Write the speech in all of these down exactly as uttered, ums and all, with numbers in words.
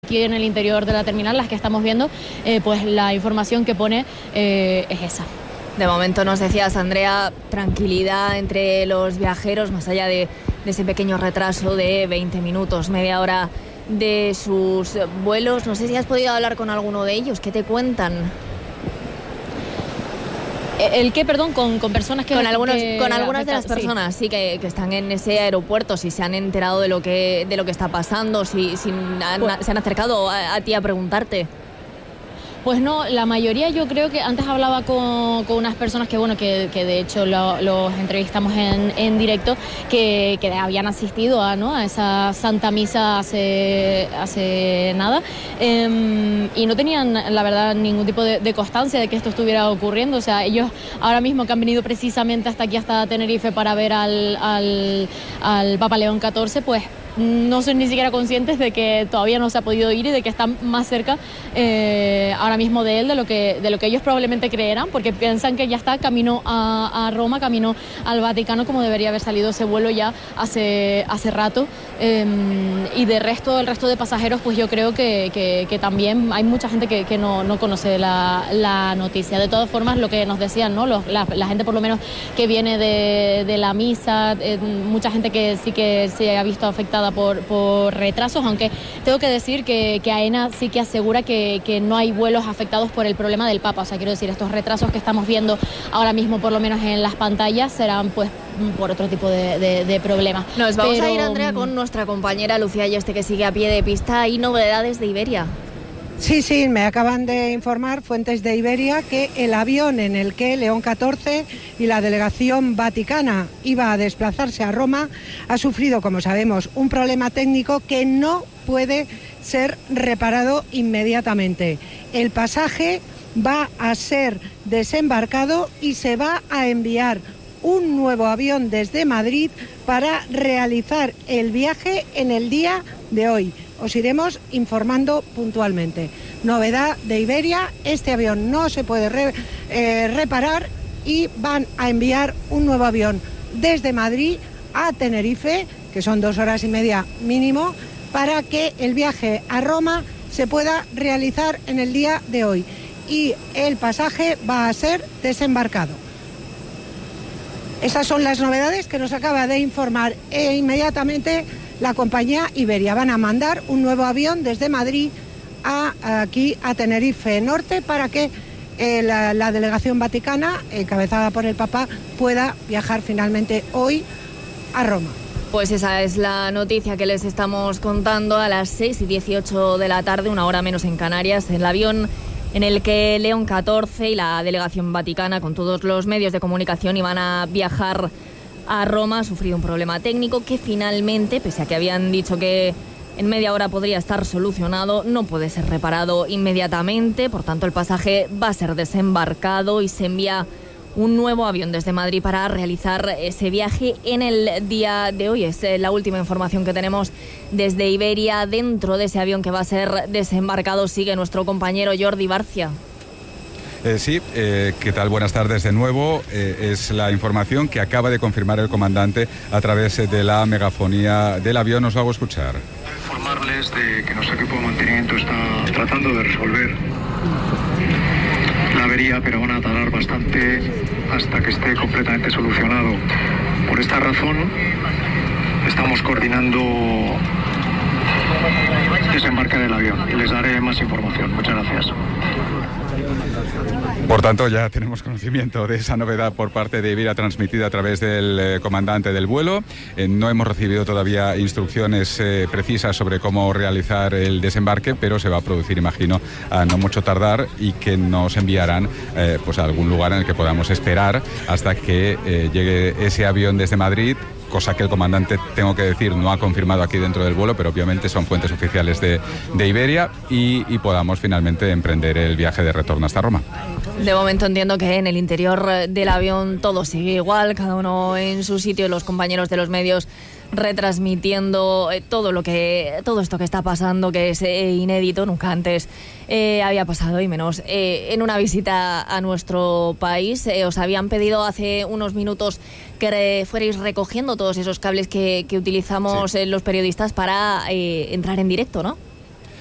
aquí en el interior de la terminal, las que estamos viendo, eh, pues la información que pone eh, es esa. De momento nos decías, Andrea, tranquilidad entre los viajeros, más allá de, de ese pequeño retraso de veinte minutos, media hora de sus vuelos. No sé si has podido hablar con alguno de ellos. ¿Qué te cuentan? ¿El qué, perdón? Con, con personas que... Con, algunos, que con algunas de las personas, sí, sí que, que están en ese aeropuerto, si se han enterado de lo que, de lo que está pasando, si, si han, pues, se han acercado a, a ti a preguntarte. Pues no, la mayoría yo creo que antes hablaba con, con unas personas que, bueno, que, que de hecho lo, los entrevistamos en, en directo, que, que habían asistido a, ¿no? a esa Santa Misa hace, hace nada eh, y no tenían, la verdad, ningún tipo de, de constancia de que esto estuviera ocurriendo. O sea, ellos ahora mismo que han venido precisamente hasta aquí, hasta Tenerife, para ver al, al, al Papa León catorce, pues no son ni siquiera conscientes de que todavía no se ha podido ir y de que están más cerca eh, ahora mismo de él de lo que de lo que ellos probablemente creerán, porque piensan que ya está camino a, a Roma, camino al Vaticano, como debería haber salido ese vuelo ya hace hace rato. Eh, y de resto, el resto de pasajeros, pues yo creo que, que, que también hay mucha gente que, que no, no conoce la, la noticia. De todas formas, lo que nos decían, ¿no? Los, la, la gente por lo menos que viene de, de la misa, eh, mucha gente que sí que se ha visto afectada Por, por retrasos, aunque tengo que decir que, que AENA sí que asegura que, que no hay vuelos afectados por el problema del Papa. O sea, quiero decir, estos retrasos que estamos viendo ahora mismo, por lo menos en las pantallas, serán pues por otro tipo de, de, de problemas. Nos vamos Pero... a ir, Andrea, con nuestra compañera Lucía Ayeste, que sigue a pie de pista. ¿Hay novedades de Iberia? Sí, sí, me acaban de informar fuentes de Iberia que el avión en el que León catorce y la delegación vaticana iba a desplazarse a Roma ha sufrido, como sabemos, un problema técnico que no puede ser reparado inmediatamente. El pasaje va a ser desembarcado y se va a enviar un nuevo avión desde Madrid para realizar el viaje en el día de hoy. Os iremos informando puntualmente. Novedad de Iberia, este avión no se puede re, eh, reparar y van a enviar un nuevo avión desde Madrid a Tenerife, que son dos horas y media mínimo, para que el viaje a Roma se pueda realizar en el día de hoy. Y el pasaje va a ser desembarcado. Esas son las novedades que nos acaba de informar e inmediatamente la compañía Iberia. Van a mandar un nuevo avión desde Madrid a, aquí a Tenerife Norte para que eh, la, la delegación vaticana, encabezada por el Papa, pueda viajar finalmente hoy a Roma. Pues esa es la noticia que les estamos contando a las seis y dieciocho de la tarde, una hora menos en Canarias. El avión en el que León catorce y la delegación vaticana, con todos los medios de comunicación, iban a viajar a Roma, ha sufrido un problema técnico que finalmente, pese a que habían dicho que en media hora podría estar solucionado, no puede ser reparado inmediatamente. Por tanto, el pasaje va a ser desembarcado y se envía un nuevo avión desde Madrid para realizar ese viaje en el día de hoy. Es la última información que tenemos desde Iberia. Dentro de ese avión que va a ser desembarcado sigue nuestro compañero Jordi Barcia. Eh, sí, eh, ¿qué tal? Buenas tardes de nuevo. Eh, es la información que acaba de confirmar el comandante a través de la megafonía del avión. Os hago escuchar. Informarles de que nuestro equipo de mantenimiento está tratando de resolver la avería, pero van a tardar bastante hasta que esté completamente solucionado. Por esta razón, estamos coordinando desembarque del avión y les daré más información. Muchas gracias. Por tanto, ya tenemos conocimiento de esa novedad por parte de Iberia transmitida a través del eh, comandante del vuelo. Eh, no hemos recibido todavía instrucciones eh, precisas sobre cómo realizar el desembarque, pero se va a producir, imagino, a no mucho tardar y que nos enviarán eh, pues a algún lugar en el que podamos esperar hasta que eh, llegue ese avión desde Madrid. Cosa que el comandante, tengo que decir, no ha confirmado aquí dentro del vuelo, pero obviamente son fuentes oficiales de, de Iberia y, y podamos finalmente emprender el viaje de retorno hasta Roma. De momento entiendo que en el interior del avión todo sigue igual, cada uno en su sitio, los compañeros de los medios retransmitiendo todo lo que todo esto que está pasando, que es eh, inédito, nunca antes eh, había pasado, y menos eh, en una visita a nuestro país. Eh, os habían pedido hace unos minutos que re, fuerais recogiendo todos esos cables que, que utilizamos sí. eh, los periodistas para eh, entrar en directo, ¿no?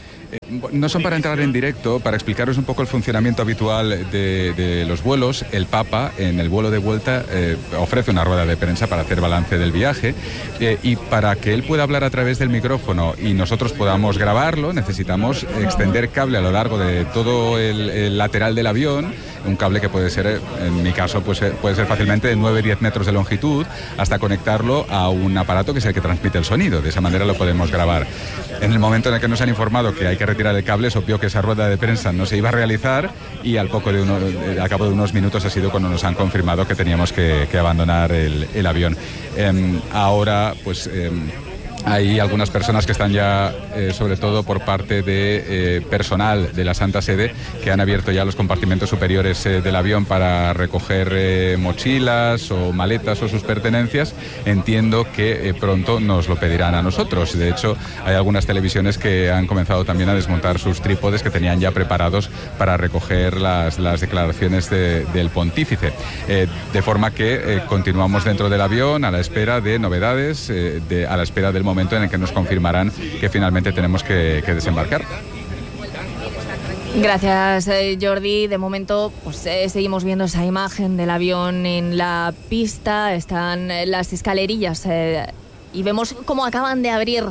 no son para entrar en directo, para explicaros un poco el funcionamiento habitual de, de los vuelos. El Papa, en el vuelo de vuelta, eh, ofrece una rueda de prensa para hacer balance del viaje, eh, y para que él pueda hablar a través del micrófono y nosotros podamos grabarlo, necesitamos extender cable a lo largo de todo el, el lateral del avión, un cable que puede ser, en mi caso, pues, puede ser fácilmente de nueve a diez metros de longitud, hasta conectarlo a un aparato que es el que transmite el sonido. De esa manera lo podemos grabar. En el momento en el que nos han informado que hay que retirar el cable, es obvio que esa rueda de prensa no se iba a realizar, y al poco de uno, al cabo de unos minutos ha sido cuando nos han confirmado que teníamos que, que abandonar el, el avión. Eh, ahora, pues... Eh, Hay algunas personas que están ya, eh, sobre todo por parte de eh, personal de la Santa Sede, que han abierto ya los compartimentos superiores eh, del avión para recoger eh, mochilas o maletas o sus pertenencias. Entiendo que eh, pronto nos lo pedirán a nosotros. De hecho, hay algunas televisiones que han comenzado también a desmontar sus trípodes que tenían ya preparados para recoger las, las declaraciones de, del pontífice. Eh, de forma que eh, continuamos dentro del avión a la espera de novedades, eh, de, a la espera del momento en el que nos confirmarán que finalmente tenemos que, que desembarcar. Gracias, eh, Jordi. De momento, pues eh, seguimos viendo esa imagen del avión en la pista. Están eh, las escalerillas eh, y vemos cómo acaban de abrir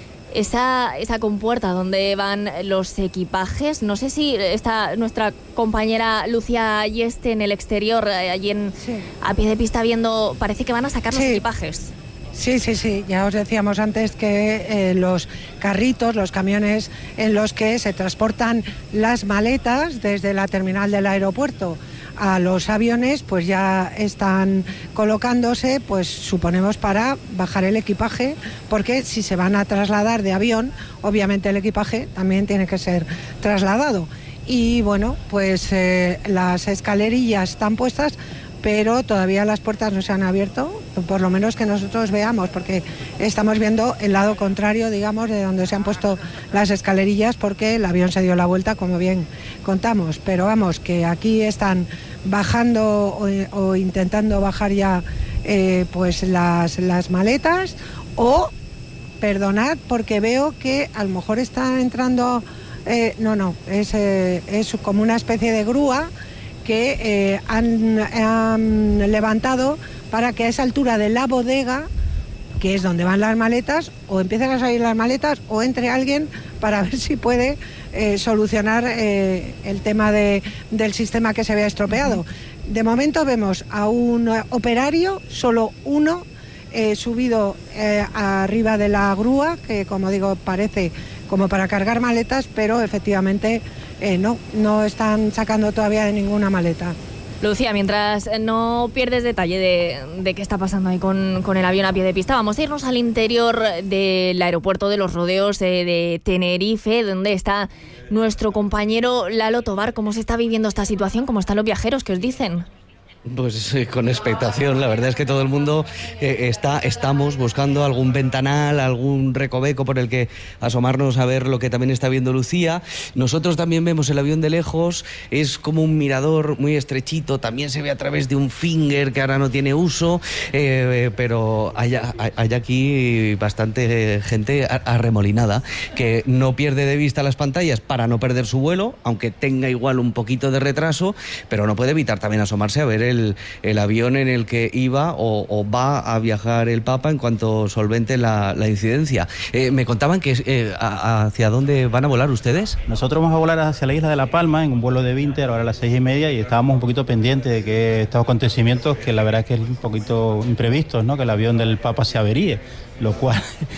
esa, esa compuerta donde van los equipajes. No sé si está nuestra compañera Lucía Ayeste en el exterior, eh, allí en, sí. a pie de pista, viendo, parece que van a sacar sí. los equipajes. Sí, sí, sí. Ya os decíamos antes que eh, los carritos, los camiones en los que se transportan las maletas desde la terminal del aeropuerto a los aviones, pues ya están colocándose, pues suponemos para bajar el equipaje, porque si se van a trasladar de avión, obviamente el equipaje también tiene que ser trasladado. Y bueno, pues eh, las escalerillas están puestas, pero todavía las puertas no se han abierto, por lo menos que nosotros veamos, porque estamos viendo el lado contrario, digamos, de donde se han puesto las escalerillas, porque el avión se dio la vuelta, como bien contamos. Pero vamos, que aquí están bajando o, o intentando bajar ya eh, pues las, las maletas, o, perdonad, porque veo que a lo mejor está entrando, eh, no, no, es, eh, es como una especie de grúa que eh, han, han levantado para que a esa altura de la bodega, que es donde van las maletas, o empiecen a salir las maletas o entre alguien para ver si puede eh, solucionar eh, el tema de, del sistema que se había estropeado. De momento vemos a un operario, solo uno, eh, subido eh, arriba de la grúa, que como digo parece como para cargar maletas, pero efectivamente eh, no, no están sacando todavía de ninguna maleta. Lucía, mientras no pierdes detalle de, de qué está pasando ahí con, con el avión a pie de pista, vamos a irnos al interior del aeropuerto de Los Rodeos eh, de Tenerife, donde está nuestro compañero Lalo Tobar. ¿Cómo se está viviendo esta situación? ¿Cómo están los viajeros? ¿Qué os dicen? Pues eh, con expectación. La verdad es que todo el mundo eh, está, estamos buscando algún ventanal, algún recoveco por el que asomarnos a ver lo que también está viendo Lucía. Nosotros también vemos el avión de lejos, es como un mirador muy estrechito, también se ve a través de un finger que ahora no tiene uso, eh, pero hay, hay aquí bastante gente arremolinada que no pierde de vista las pantallas para no perder su vuelo, aunque tenga igual un poquito de retraso, pero no puede evitar también asomarse a ver el El, el avión en el que iba o, o va a viajar el Papa en cuanto solvente la, la incidencia. Eh, me contaban que eh, a, hacia dónde van a volar ustedes. Nosotros vamos a volar hacia la isla de La Palma en un vuelo de Vinter, ahora a las seis y media, y estábamos un poquito pendientes de que estos acontecimientos, que la verdad es que es un poquito imprevistos, ¿no? Que el avión del Papa se averíe, lo cual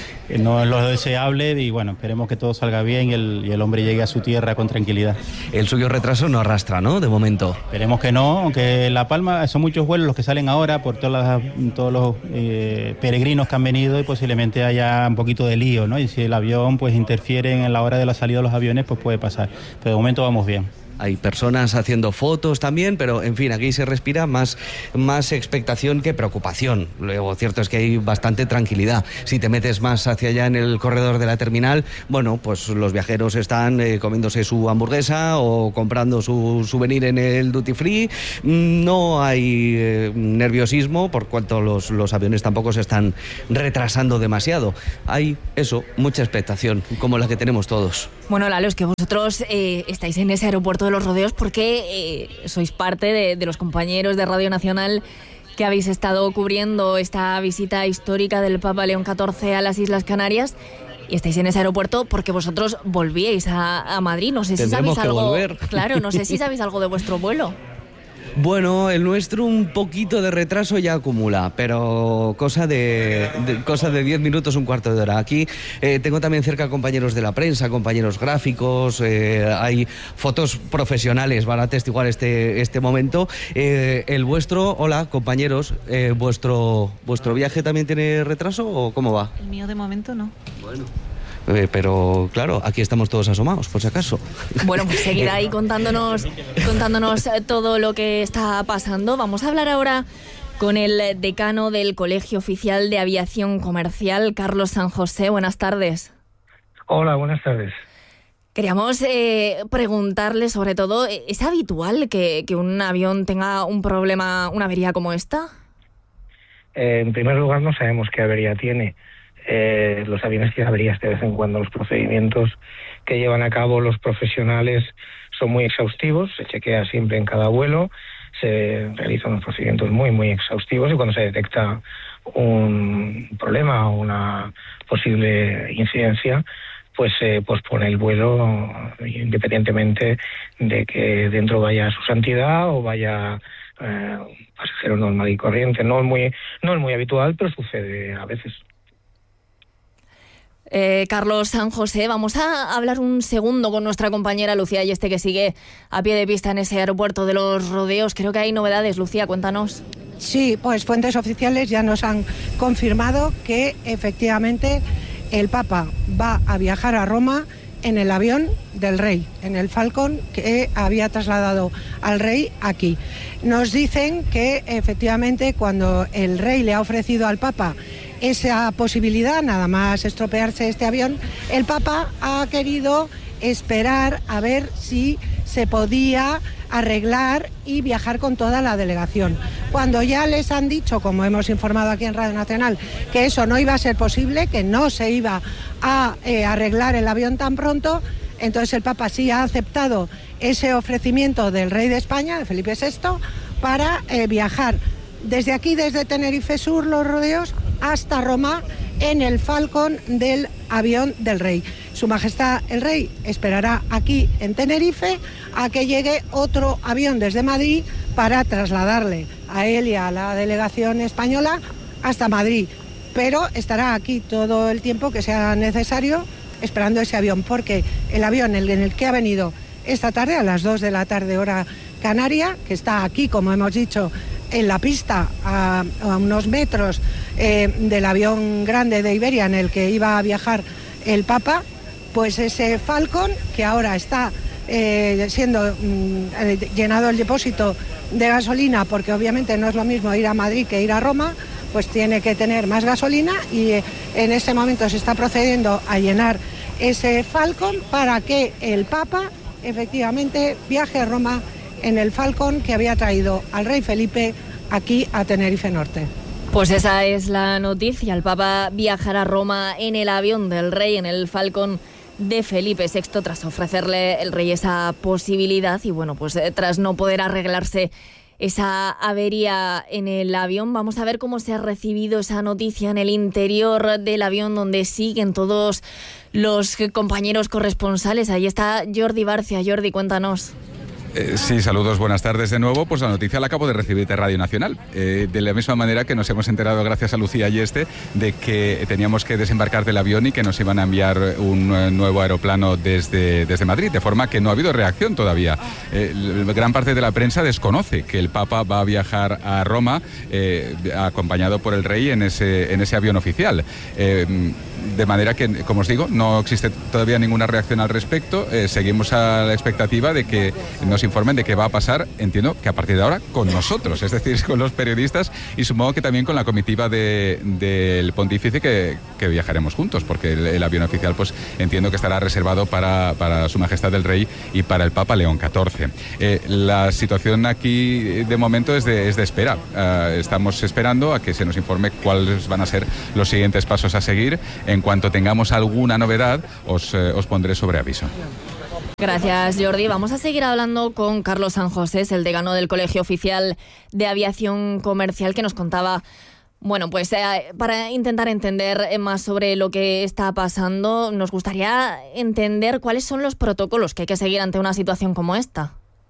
no es lo deseable, y bueno, esperemos que todo salga bien y el, y el hombre llegue a su tierra con tranquilidad. El suyo retraso no arrastra, ¿no?, de momento. Esperemos que no, aunque La Palma son muchos vuelos los que salen ahora por todas las, todos los eh, peregrinos que han venido, y posiblemente haya un poquito de lío, ¿no? Y si el avión pues interfiere en la hora de la salida de los aviones, pues puede pasar. Pero de momento vamos bien. Hay personas haciendo fotos también, pero en fin, aquí se respira más, más expectación que preocupación. Luego, cierto es que hay bastante tranquilidad. Si te metes más hacia allá en el corredor de la terminal, bueno, pues los viajeros están eh, comiéndose su hamburguesa o comprando su souvenir en el duty free. No hay eh, nerviosismo, por cuanto los, los aviones tampoco se están retrasando demasiado. Hay eso, mucha expectación, como la que tenemos todos. Bueno, Lalo, es que vosotros vosotros eh, estáis en ese aeropuerto de Los Rodeos porque eh, sois parte de, de los compañeros de Radio Nacional que habéis estado cubriendo esta visita histórica del Papa León catorce a las Islas Canarias. Y estáis en ese aeropuerto porque vosotros volvíais a, a Madrid. No sé si Tendremos sabéis que algo. volver. Claro, no sé si sabéis algo de vuestro vuelo. Bueno, el nuestro un poquito de retraso ya acumula, pero cosa de, de cosa de diez minutos, un cuarto de hora. Aquí eh, tengo también cerca compañeros de la prensa, compañeros gráficos, eh, hay fotos profesionales, van a atestiguar este, este momento. Eh, el vuestro, hola compañeros, eh, ¿vuestro, ¿vuestro viaje también tiene retraso o cómo va? El mío de momento no. Bueno. Eh, pero claro, aquí estamos todos asomados, por si acaso. Bueno, pues seguid ahí contándonos, contándonos todo lo que está pasando. Vamos a hablar ahora con el decano del Colegio Oficial de Aviación Comercial, Carlos San José. Buenas tardes. Hola, buenas tardes. Queríamos eh, preguntarle, sobre todo, ¿es habitual que, que un avión tenga un problema, una avería como esta? Eh, en primer lugar, no sabemos qué avería tiene. Eh, los aviones tienen averías de vez en cuando. Los procedimientos que llevan a cabo los profesionales son muy exhaustivos, se chequea siempre en cada vuelo, se realizan unos procedimientos muy, muy exhaustivos y cuando se detecta un problema o una posible incidencia, pues se eh, pospone el vuelo independientemente de que dentro vaya su santidad o vaya eh, pasajero normal y corriente. No es muy, no es muy habitual, pero sucede a veces. Eh, Carlos San José, vamos a hablar un segundo con nuestra compañera Lucía Ayeste, que sigue a pie de pista en ese aeropuerto de Los Rodeos. Creo que hay novedades. Lucía, cuéntanos. Sí, pues fuentes oficiales ya nos han confirmado que efectivamente el Papa va a viajar a Roma en el avión del Rey, en el Falcon que había trasladado al Rey aquí. Nos dicen que efectivamente cuando el Rey le ha ofrecido al Papa esa posibilidad, nada más estropearse este avión, el Papa ha querido esperar a ver si se podía arreglar y viajar con toda la delegación. Cuando ya les han dicho, como hemos informado aquí en Radio Nacional, que eso no iba a ser posible, que no se iba a eh, arreglar el avión tan pronto, entonces el Papa sí ha aceptado ese ofrecimiento del Rey de España, de Felipe sexto, para eh, viajar desde aquí, desde Tenerife Sur, Los Rodeos, hasta Roma en el Falcon del avión del Rey. Su Majestad el Rey esperará aquí en Tenerife a que llegue otro avión desde Madrid para trasladarle a él y a la delegación española hasta Madrid, pero estará aquí todo el tiempo que sea necesario esperando ese avión, porque el avión en el que ha venido esta tarde a las dos de la tarde hora canaria, que está aquí, como hemos dicho, en la pista a, a unos metros eh, del avión grande de Iberia en el que iba a viajar el Papa, pues ese Falcon, que ahora está eh, siendo mm, llenado el depósito de gasolina, porque obviamente no es lo mismo ir a Madrid que ir a Roma, pues tiene que tener más gasolina y eh, en este momento se está procediendo a llenar ese Falcon para que el Papa efectivamente viaje a Roma en el Falcon que había traído al Rey Felipe aquí a Tenerife Norte. Pues esa es la noticia. El Papa viajará a Roma en el avión del Rey, en el Falcon de Felipe sexto, tras ofrecerle el Rey esa posibilidad y bueno, pues eh, tras no poder arreglarse esa avería en el avión. Vamos a ver cómo se ha recibido esa noticia en el interior del avión, donde siguen todos los compañeros corresponsales. Ahí está Jordi Barcia. Jordi, cuéntanos. Eh, sí, saludos, buenas tardes de nuevo. Pues la noticia la acabo de recibir de Radio Nacional. Eh, de la misma manera que nos hemos enterado, gracias a Lucía Ayeste, de que teníamos que desembarcar del avión y que nos iban a enviar un uh, nuevo aeroplano desde, desde Madrid, de forma que no ha habido reacción todavía. Eh, gran parte de la prensa desconoce que el Papa va a viajar a Roma eh, acompañado por el Rey en ese, en ese avión oficial. Eh, de manera que, como os digo, no existe todavía ninguna reacción al respecto. Eh, seguimos a la expectativa de que nos informen de qué va a pasar, entiendo que a partir de ahora con nosotros, es decir, con los periodistas y supongo que también con la comitiva de, del pontífice que, que viajaremos juntos, porque el, el avión oficial pues entiendo que estará reservado para, para Su Majestad el Rey y para el Papa León catorce. Eh, la situación aquí de momento es de, es de espera. Uh, estamos esperando a que se nos informe cuáles van a ser los siguientes pasos a seguir. En cuanto tengamos alguna novedad, os, eh, os pondré sobre aviso. Gracias, Jordi. Vamos a seguir hablando con Carlos San José, el decano del Colegio Oficial de Aviación Comercial, que nos contaba, bueno, pues eh, para intentar entender más sobre lo que está pasando, nos gustaría entender cuáles son los protocolos que hay que seguir ante una situación como esta.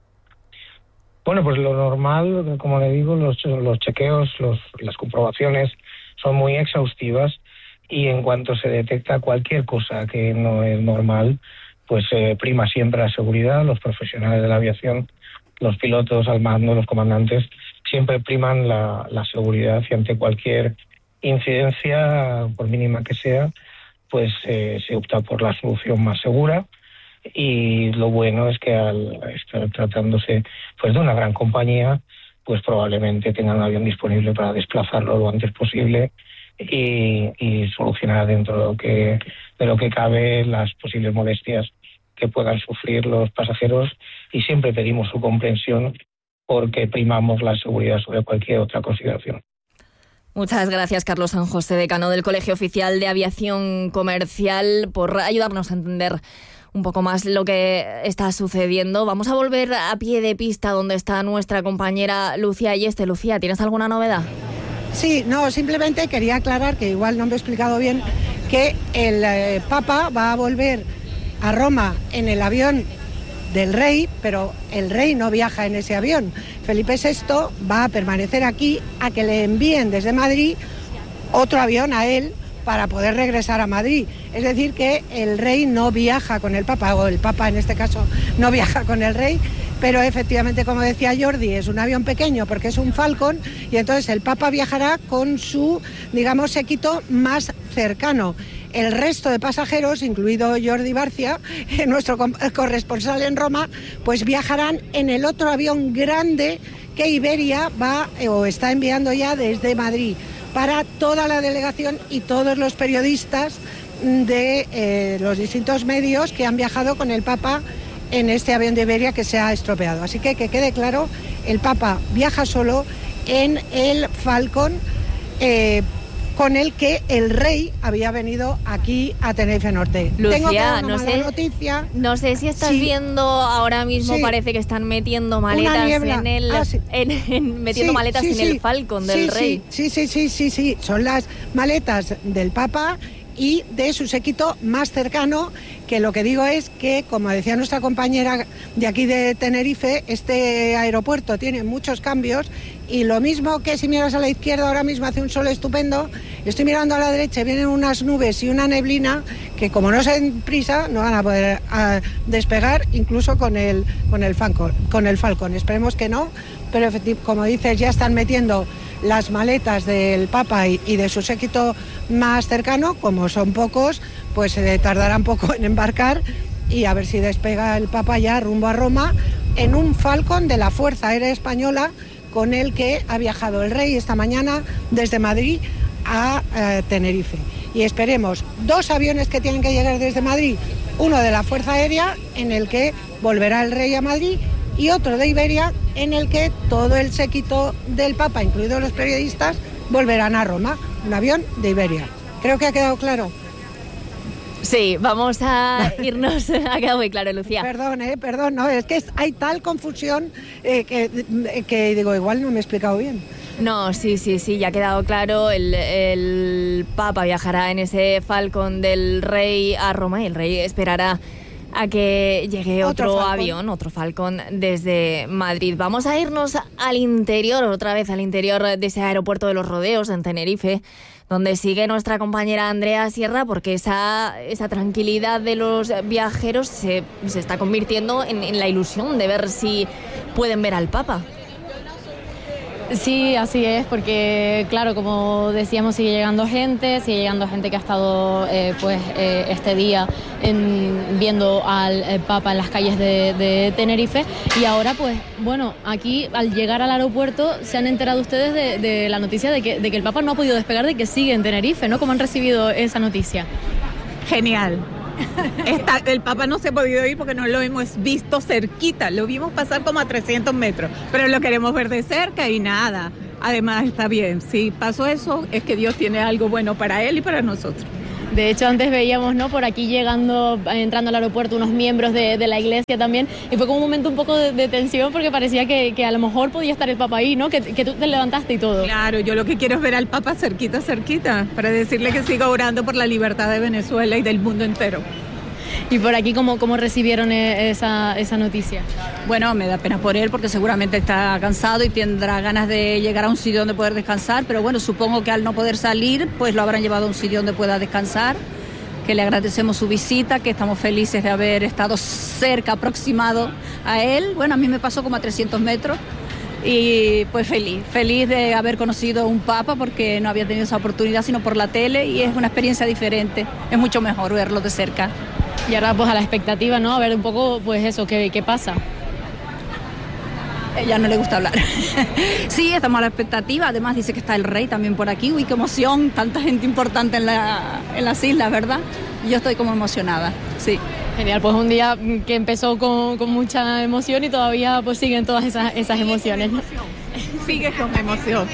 Bueno, pues lo normal, como le digo, los, los chequeos, los, las comprobaciones son muy exhaustivas y en cuanto se detecta cualquier cosa que no es normal, pues eh, prima siempre la seguridad. Los profesionales de la aviación, los pilotos al mando, los comandantes, siempre priman la, la seguridad y ante cualquier incidencia, por mínima que sea, pues eh, se opta por la solución más segura. Y lo bueno es que al estar tratándose pues de una gran compañía, pues probablemente tengan un avión disponible para desplazarlo lo antes posible y, y solucionar dentro de lo que de lo que cabe las posibles molestias que puedan sufrir los pasajeros, y siempre pedimos su comprensión porque primamos la seguridad sobre cualquier otra consideración. Muchas gracias, Carlos San José, decano del Colegio Oficial de Aviación Comercial, por ayudarnos a entender un poco más lo que está sucediendo. Vamos a volver a pie de pista donde está nuestra compañera Lucía Ayeste. Lucía, ¿tienes alguna novedad? Sí, no, simplemente quería aclarar, que igual no me he explicado bien, que el eh, Papa va a volver a Roma en el avión del rey, pero el rey no viaja en ese avión. Felipe sexto va a permanecer aquí a que le envíen desde Madrid otro avión a él para poder regresar a Madrid. Es decir, que el rey no viaja con el Papa, o el Papa en este caso no viaja con el rey, pero efectivamente, como decía Jordi, es un avión pequeño porque es un Falcon, y entonces el Papa viajará con su, digamos, séquito más cercano. El resto de pasajeros, incluido Jordi Barcia, nuestro corresponsal en Roma, pues viajarán en el otro avión grande que Iberia va o está enviando ya desde Madrid para toda la delegación y todos los periodistas de eh, los distintos medios que han viajado con el Papa en este avión de Iberia que se ha estropeado. Así que que quede claro, el Papa viaja solo en el Falcon eh, con el que el rey había venido aquí a Tenerife Norte. Lucía, Tengo que dar una no mala sé, noticia. No sé si estás sí. viendo ahora mismo, sí. Parece que están metiendo maletas en el ah, sí. en, en, metiendo sí, maletas sí, en sí. el Falcon del sí, rey. Sí, sí, sí, sí, sí, son las maletas del Papa y de su séquito más cercano, que lo que digo es que, como decía nuestra compañera de aquí de Tenerife, este aeropuerto tiene muchos cambios, y lo mismo que si miras a la izquierda ahora mismo hace un sol estupendo, estoy mirando a la derecha, vienen unas nubes y una neblina que, como no se den prisa, no van a poder a, despegar incluso con el, con el Falcon, con el Falcon. Esperemos que no, pero como dices, ya están metiendo las maletas del Papa y, y de su séquito más cercano. Como son pocos, pues se tardarán poco en embarcar, y a ver si despega el Papa ya rumbo a Roma en un Falcon de la Fuerza Aérea Española, con el que ha viajado el rey esta mañana desde Madrid a eh, Tenerife. Y esperemos dos aviones que tienen que llegar desde Madrid, uno de la Fuerza Aérea, en el que volverá el rey a Madrid, y otro de Iberia, en el que todo el séquito del Papa, incluidos los periodistas, volverán a Roma. Un avión de Iberia. Creo que ha quedado claro. Sí, vamos a irnos. Ha quedado muy claro, Lucía. Perdón, eh, perdón, no, es que hay tal confusión eh, que, que digo, igual no me he explicado bien. No, sí, sí, sí, ya ha quedado claro. El, el Papa viajará en ese Falcon del rey a Roma, y el rey esperará a que llegue otro, otro avión, otro Falcon desde Madrid. Vamos a irnos al interior, otra vez al interior de ese aeropuerto de los Rodeos en Tenerife, donde sigue nuestra compañera Andrea Sierra, porque esa, esa tranquilidad de los viajeros se, se está convirtiendo en, en la ilusión de ver si pueden ver al Papa. Sí, así es, porque claro, como decíamos, sigue llegando gente, sigue llegando gente que ha estado eh, pues eh, este día en, viendo al eh, Papa en las calles de, de Tenerife, y ahora pues bueno, aquí al llegar al aeropuerto se han enterado ustedes de, de la noticia de que, de que el Papa no ha podido despegar, de que sigue en Tenerife, ¿no? ¿Cómo han recibido esa noticia? Genial. Está, el Papa no se ha podido ir porque no lo hemos visto cerquita, lo vimos pasar como a trescientos metros, pero lo queremos ver de cerca y nada. Además está bien, si pasó eso es que Dios tiene algo bueno para él y para nosotros. De hecho, antes veíamos, ¿no?, por aquí llegando, entrando al aeropuerto, unos miembros de, de la iglesia también, y fue como un momento un poco de, de tensión porque parecía que, que a lo mejor podía estar el Papa ahí, ¿no?, que, que tú te levantaste y todo. Claro, yo lo que quiero es ver al Papa cerquita, cerquita, para decirle que siga orando por la libertad de Venezuela y del mundo entero. ¿Y por aquí cómo, cómo recibieron esa, esa noticia? Bueno, me da pena por él porque seguramente está cansado y tendrá ganas de llegar a un sitio donde poder descansar, pero bueno, supongo que al no poder salir, pues lo habrán llevado a un sitio donde pueda descansar, que le agradecemos su visita, que estamos felices de haber estado cerca, aproximado a él. Bueno, a mí me pasó como a trescientos metros y pues feliz, feliz de haber conocido un Papa porque no había tenido esa oportunidad sino por la tele y es una experiencia diferente, es mucho mejor verlo de cerca. Y ahora pues a la expectativa, ¿no? A ver un poco pues eso, ¿qué, qué pasa? Ella no le gusta hablar. Sí, estamos a la expectativa, además dice que está el rey también por aquí, uy, qué emoción, tanta gente importante en, la, en las islas, ¿verdad? Yo estoy como emocionada, sí. Genial, pues un día que empezó con, con mucha emoción y todavía pues siguen todas esas, esas emociones, ¿no? Sigue con emoción.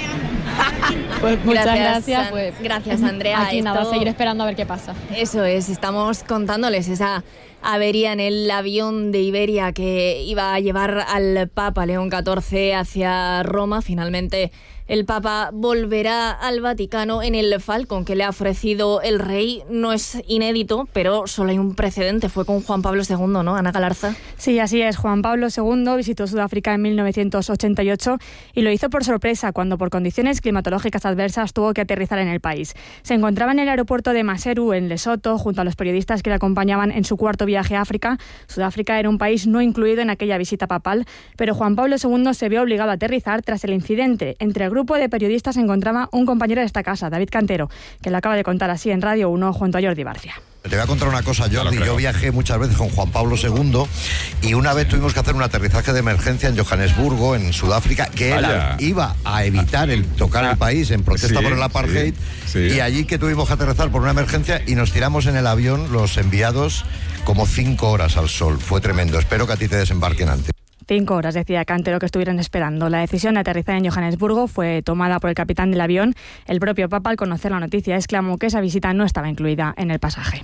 Pues muchas gracias. Gracias, pues, gracias Andrea. Aquí nada, seguir esperando a ver qué pasa. Eso es, estamos contándoles esa avería en el avión de Iberia que iba a llevar al Papa León catorce hacia Roma. Finalmente el Papa volverá al Vaticano en el Falcon que le ha ofrecido el rey. No es inédito, pero solo hay un precedente. Fue con Juan Pablo segundo, ¿no, Ana Galarza? Sí, así es. Juan Pablo segundo visitó Sudáfrica en mil novecientos ochenta y ocho y lo hizo por sorpresa cuando por condiciones climatológicas adversas tuvo que aterrizar en el país. Se encontraba en el aeropuerto de Maseru, en Lesoto, junto a los periodistas que le acompañaban en su cuarto viaje a África. Sudáfrica era un país no incluido en aquella visita papal, pero Juan Pablo segundo se vio obligado a aterrizar tras el incidente. Entre el grupo de periodistas se encontraba un compañero de esta casa, David Cantero, que lo acaba de contar así en Radio uno junto a Jordi Barcia. Te voy a contar una cosa, Jordi. Yo viajé muchas veces con Juan Pablo segundo y una vez tuvimos que hacer un aterrizaje de emergencia en Johannesburgo, en Sudáfrica, que él iba a evitar el tocar el país en protesta sí, por el apartheid, sí, sí. Y allí que tuvimos que aterrizar por una emergencia y nos tiramos en el avión los enviados como cinco horas al sol. Fue tremendo. Espero que a ti te desembarquen antes. Cinco horas, decía Cantero, que estuvieron esperando. La decisión de aterrizar en Johannesburgo fue tomada por el capitán del avión. El propio Papa, al conocer la noticia, exclamó que esa visita no estaba incluida en el pasaje.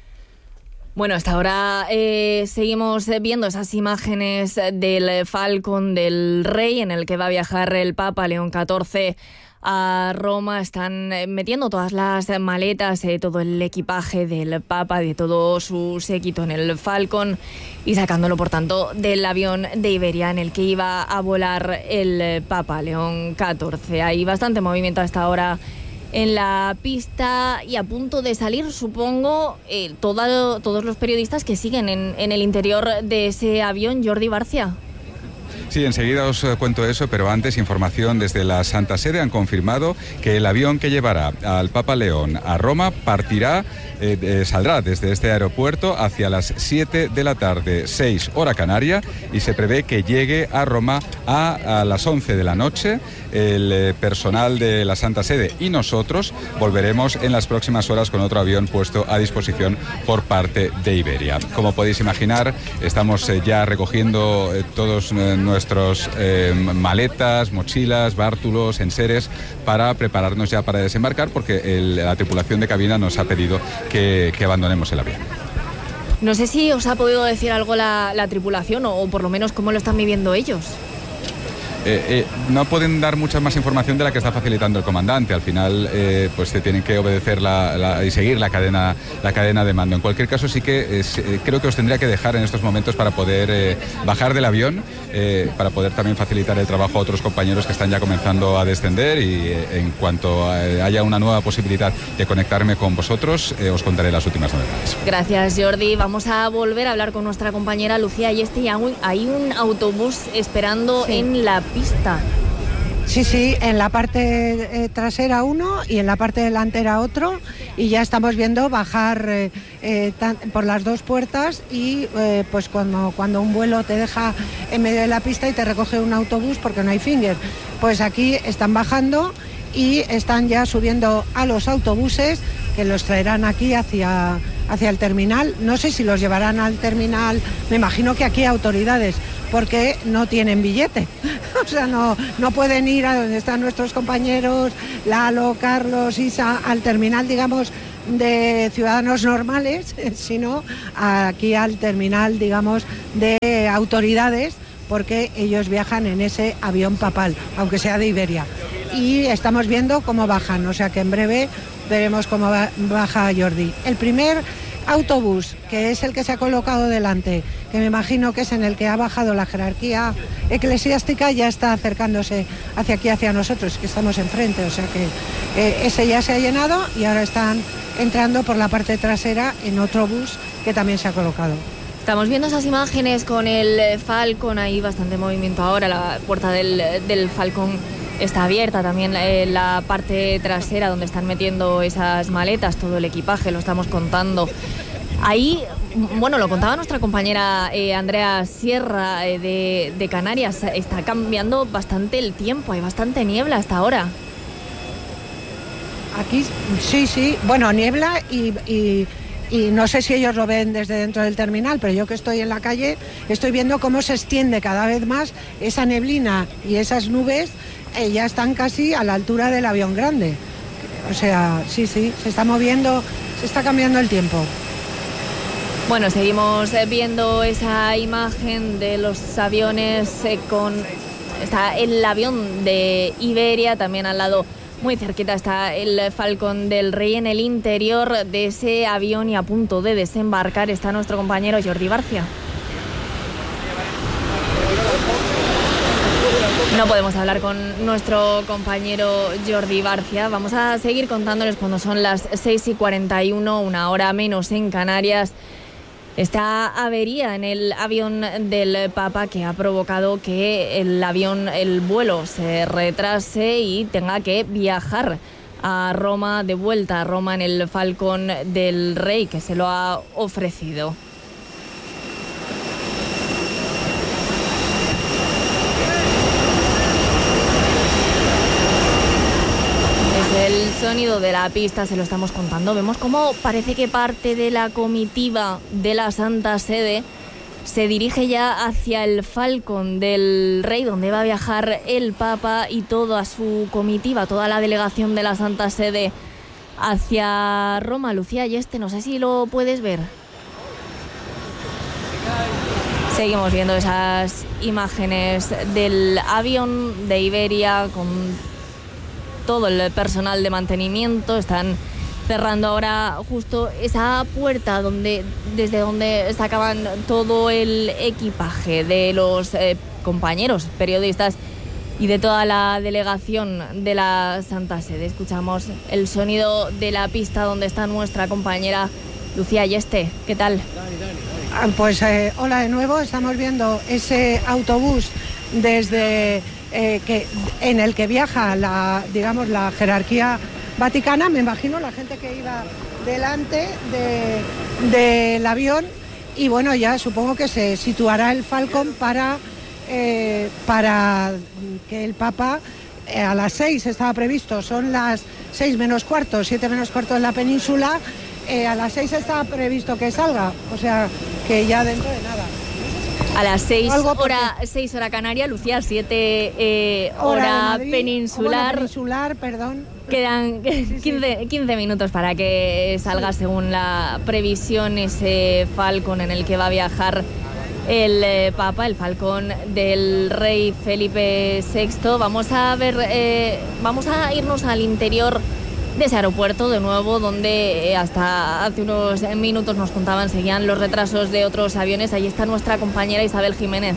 Bueno, hasta ahora eh, seguimos viendo esas imágenes del Falcon del Rey en el que va a viajar el Papa León catorce a Roma. Están metiendo todas las maletas, eh, todo el equipaje del Papa, de todo su séquito en el Falcon y sacándolo, por tanto, del avión de Iberia en el que iba a volar el Papa León catorce. Hay bastante movimiento hasta ahora en la pista y a punto de salir, supongo, eh, todo, todos los periodistas que siguen en, en el interior de ese avión. Jordi Barcia. Sí, enseguida os cuento eso, pero antes información desde la Santa Sede. Han confirmado que el avión que llevará al Papa León a Roma partirá, eh, eh, saldrá desde este aeropuerto hacia las siete de la tarde, seis hora canaria, y se prevé que llegue a Roma a, a las once de la noche. El eh, personal de la Santa Sede y nosotros volveremos en las próximas horas con otro avión puesto a disposición por parte de Iberia. Como podéis imaginar, estamos eh, ya recogiendo eh, todos eh, nuestros eh, maletas, mochilas, bártulos, enseres para prepararnos ya para desembarcar, porque el, la tripulación de cabina nos ha pedido que, que abandonemos el avión. No sé si os ha podido decir algo la, la tripulación o, o por lo menos cómo lo están viviendo ellos. Eh, eh, no pueden dar mucha más información de la que está facilitando el comandante. Al final, eh, pues se tienen que obedecer la, la, y seguir la cadena, la cadena de mando. En cualquier caso, sí que es, eh, creo que os tendría que dejar en estos momentos para poder eh, bajar del avión, eh, para poder también facilitar el trabajo a otros compañeros que están ya comenzando a descender, y eh, en cuanto eh, haya una nueva posibilidad de conectarme con vosotros, eh, os contaré las últimas novedades. Gracias, Jordi. Vamos a volver a hablar con nuestra compañera Lucía y este hay un autobús esperando sí. en la pista. Sí, sí, en la parte eh, trasera uno y en la parte delantera otro, y ya estamos viendo bajar eh, eh, tan, por las dos puertas y eh, pues cuando, cuando un vuelo te deja en medio de la pista y te recoge un autobús porque no hay finger, pues aquí están bajando y están ya subiendo a los autobuses que los traerán aquí hacia, hacia el terminal. No sé si los llevarán al terminal, me imagino que aquí autoridades, porque no tienen billete. O sea, no, no pueden ir a donde están nuestros compañeros, Lalo, Carlos, Isa, al terminal, digamos, de ciudadanos normales, sino aquí al terminal, digamos, de autoridades, porque ellos viajan en ese avión papal, aunque sea de Iberia. Y estamos viendo cómo bajan, o sea que en breve veremos cómo baja Jordi. El primer autobús, que es el que se ha colocado delante, que me imagino que es en el que ha bajado la jerarquía eclesiástica, ya está acercándose hacia aquí, hacia nosotros, que estamos enfrente, o sea que eh, ese ya se ha llenado y ahora están entrando por la parte trasera en otro bus que también se ha colocado. Estamos viendo esas imágenes con el Falcon, hay bastante movimiento ahora, la puerta del, del Falcon está abierta, también eh, la parte trasera donde están metiendo esas maletas, todo el equipaje, lo estamos contando. Ahí, bueno, lo contaba nuestra compañera eh, Andrea Sierra eh, de, de Canarias, está cambiando bastante el tiempo, hay bastante niebla hasta ahora. Aquí sí, sí, bueno, niebla y... y... Y no sé si ellos lo ven desde dentro del terminal, pero yo que estoy en la calle estoy viendo cómo se extiende cada vez más esa neblina y esas nubes, eh, ya están casi a la altura del avión grande. O sea, sí, sí, se está moviendo, se está cambiando el tiempo. Bueno, seguimos viendo esa imagen de los aviones eh, con... Está el avión de Iberia, también al lado... Muy cerquita está el Falcon del Rey. En el interior de ese avión y a punto de desembarcar está nuestro compañero Jordi Barcia. No podemos hablar con nuestro compañero Jordi Barcia. Vamos a seguir contándoles cuando son las seis y cuarenta y uno, una hora menos en Canarias. Esta avería en el avión del Papa que ha provocado que el avión, el vuelo se retrase y tenga que viajar a Roma, de vuelta a Roma en el Falcon del Rey, que se lo ha ofrecido. El sonido de la pista se lo estamos contando. Vemos cómo parece que parte de la comitiva de la Santa Sede se dirige ya hacia el Falcon del Rey, donde va a viajar el Papa y toda su comitiva, toda la delegación de la Santa Sede hacia Roma. Lucía Ayeste, no sé si lo puedes ver. Seguimos viendo esas imágenes del avión de Iberia con todo el personal de mantenimiento. Están cerrando ahora justo esa puerta donde, desde donde sacaban todo el equipaje de los eh, compañeros periodistas y de toda la delegación de la Santa Sede. Escuchamos el sonido de la pista donde está nuestra compañera Lucía Ayeste. ¿Qué tal? Pues eh, hola de nuevo. Estamos viendo ese autobús desde eh, que en el que viaja la, digamos, la jerarquía vaticana. Me imagino la gente que iba delante de, del avión, y bueno, ya supongo que se situará el Falcon para eh, para que el Papa eh, a las seis estaba previsto, son las seis menos cuarto, siete menos cuarto en la península. Eh, a las seis estaba previsto que salga, o sea que ya dentro de nada. A las seis hora, seis hora canaria, Lucía, siete eh, hora, hora peninsular. Bueno, peninsular, perdón. Quedan sí, quince, sí. quince minutos para que salga, sí, según la previsión, ese Falcon en el que va a viajar el eh, Papa, el Falcon del Rey Felipe sexto. Vamos a ver, eh, vamos a irnos al interior de ese aeropuerto de nuevo, donde hasta hace unos minutos nos contaban, seguían los retrasos de otros aviones. Ahí está nuestra compañera Isabel Jiménez.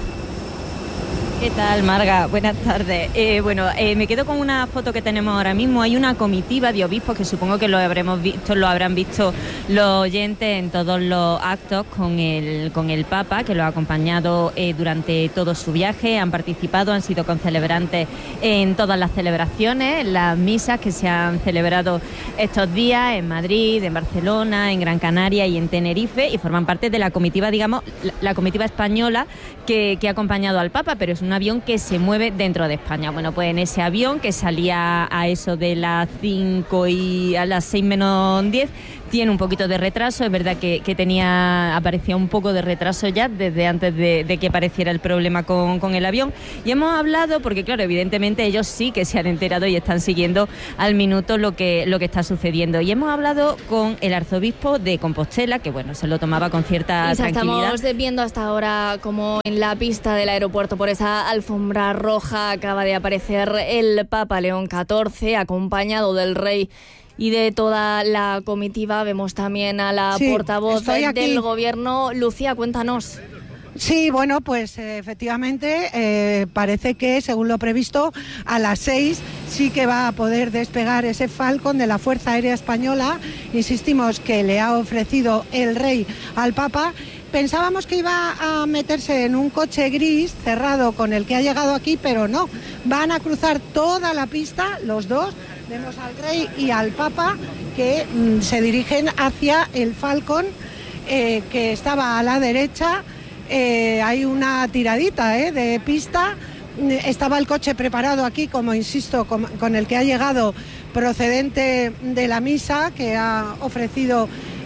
¿Qué tal, Marga? Buenas tardes. Eh, bueno, eh, me quedo con una foto que tenemos ahora mismo. Hay una comitiva de obispos que supongo que lo habremos visto, lo habrán visto los oyentes en todos los actos con el, con el Papa, que lo ha acompañado eh, durante todo su viaje. Han participado, han sido concelebrantes en todas las celebraciones, las misas que se han celebrado estos días en Madrid, en Barcelona, en Gran Canaria y en Tenerife, y forman parte de la comitiva, digamos, la, la comitiva española que, que ha acompañado al Papa, pero es un avión que se mueve dentro de España. Bueno, pues en ese avión, que salía a eso de las cinco y a las seis menos diez, tiene un poquito de retraso. Es verdad que, que tenía aparecía un poco de retraso ya desde antes de, de que apareciera el problema con, con el avión. Y hemos hablado, porque claro, evidentemente ellos sí que se han enterado y están siguiendo al minuto lo que, lo que está sucediendo. Y hemos hablado con el arzobispo de Compostela, que bueno, se lo tomaba con cierta Isa, tranquilidad. Estamos viendo hasta ahora como en la pista del aeropuerto, por esa alfombra roja, acaba de aparecer el Papa León catorce, acompañado del rey y de toda la comitiva. Vemos también a la sí, portavoz del gobierno. Lucía, cuéntanos. Sí, bueno, pues eh, efectivamente eh, parece que, según lo previsto, a las seis sí que va a poder despegar ese Falcon de la Fuerza Aérea Española. Insistimos que le ha ofrecido el rey al Papa. Pensábamos que iba a meterse en un coche gris cerrado con el que ha llegado aquí, pero no. Van a cruzar toda la pista, los dos. Vemos al rey y al Papa que mm, se dirigen hacia el Falcon eh, que estaba a la derecha. Eh, hay una tiradita eh, de pista. Estaba el coche preparado aquí, como insisto, con, con el que ha llegado procedente de la misa que ha ofrecido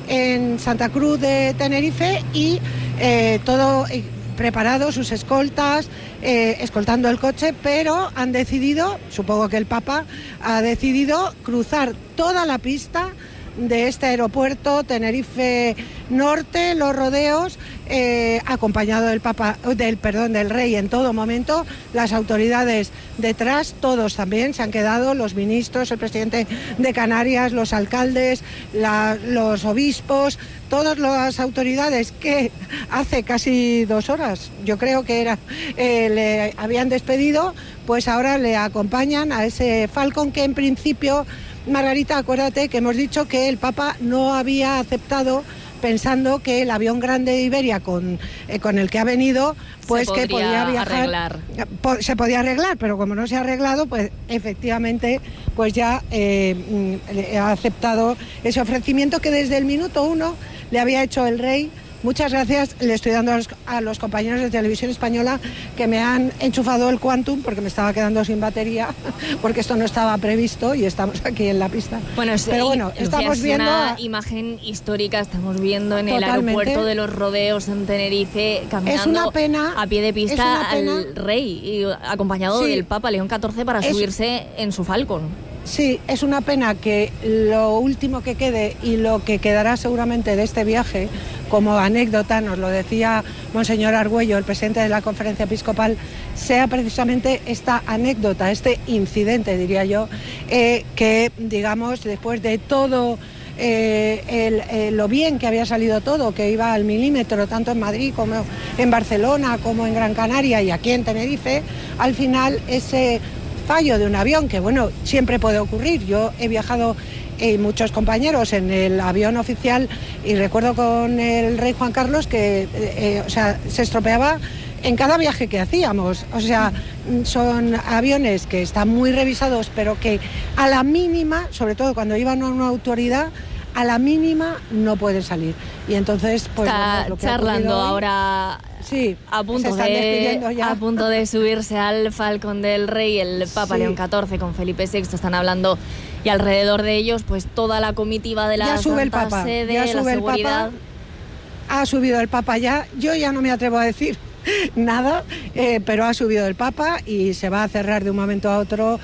en Santa Cruz de Tenerife, y eh, todo eh, preparado, sus escoltas, eh, escoltando el coche, pero han decidido, supongo que el Papa ha decidido cruzar toda la pista de este aeropuerto Tenerife Norte, los rodeos, eh, acompañado del Papa, del perdón, del rey en todo momento, las autoridades detrás, todos también se han quedado, los ministros, el presidente de Canarias, los alcaldes, la, los obispos, todas las autoridades que hace casi dos horas, yo creo que era, eh, le habían despedido, pues ahora le acompañan a ese Falcon que en principio, Margarita, acuérdate que hemos dicho que el Papa no había aceptado, pensando que el avión grande de Iberia con, eh, con el que ha venido, pues que podía viajar, arreglar. Po, se podía arreglar, pero como no se ha arreglado, pues efectivamente pues ya eh, ha aceptado ese ofrecimiento que desde el minuto uno le había hecho el rey. Muchas gracias, le estoy dando a los, a los compañeros de Televisión Española que me han enchufado el Quantum porque me estaba quedando sin batería, porque esto no estaba previsto y estamos aquí en la pista. Bueno, es, pero bueno, Lucía, estamos es viendo una a... imagen histórica, estamos viendo en Totalmente. El aeropuerto de los rodeos en Tenerife, caminando es una pena, a pie de pista al rey, y acompañado sí, del Papa León catorce para es... subirse en su Falcon. Sí, es una pena que lo último que quede y lo que quedará seguramente de este viaje, como anécdota, nos lo decía Monseñor Argüello, el presidente de la Conferencia Episcopal, sea precisamente esta anécdota, este incidente, diría yo, eh, que, digamos, después de todo eh, el, eh, lo bien que había salido todo, que iba al milímetro, tanto en Madrid como en Barcelona, como en Gran Canaria y aquí en Tenerife, al final ese fallo de un avión, que bueno, siempre puede ocurrir. Yo he viajado y eh, muchos compañeros en el avión oficial y recuerdo con el rey Juan Carlos que eh, eh, o sea, se estropeaba en cada viaje que hacíamos. O sea, son aviones que están muy revisados, pero que a la mínima, sobre todo cuando iban a una autoridad, a la mínima no pueden salir. Y entonces, pues está bueno, lo que charlando hoy, ahora. Sí, a punto, de, a punto de subirse al Falcon del Rey, el Papa sí. León catorce con Felipe sexto, están hablando, y alrededor de ellos pues toda la comitiva de la ya sube Santa el Papa, Sede, ya la sube seguridad. El Papa, ha subido el Papa ya, yo ya no me atrevo a decir nada, eh, pero ha subido el Papa y se va a cerrar de un momento a otro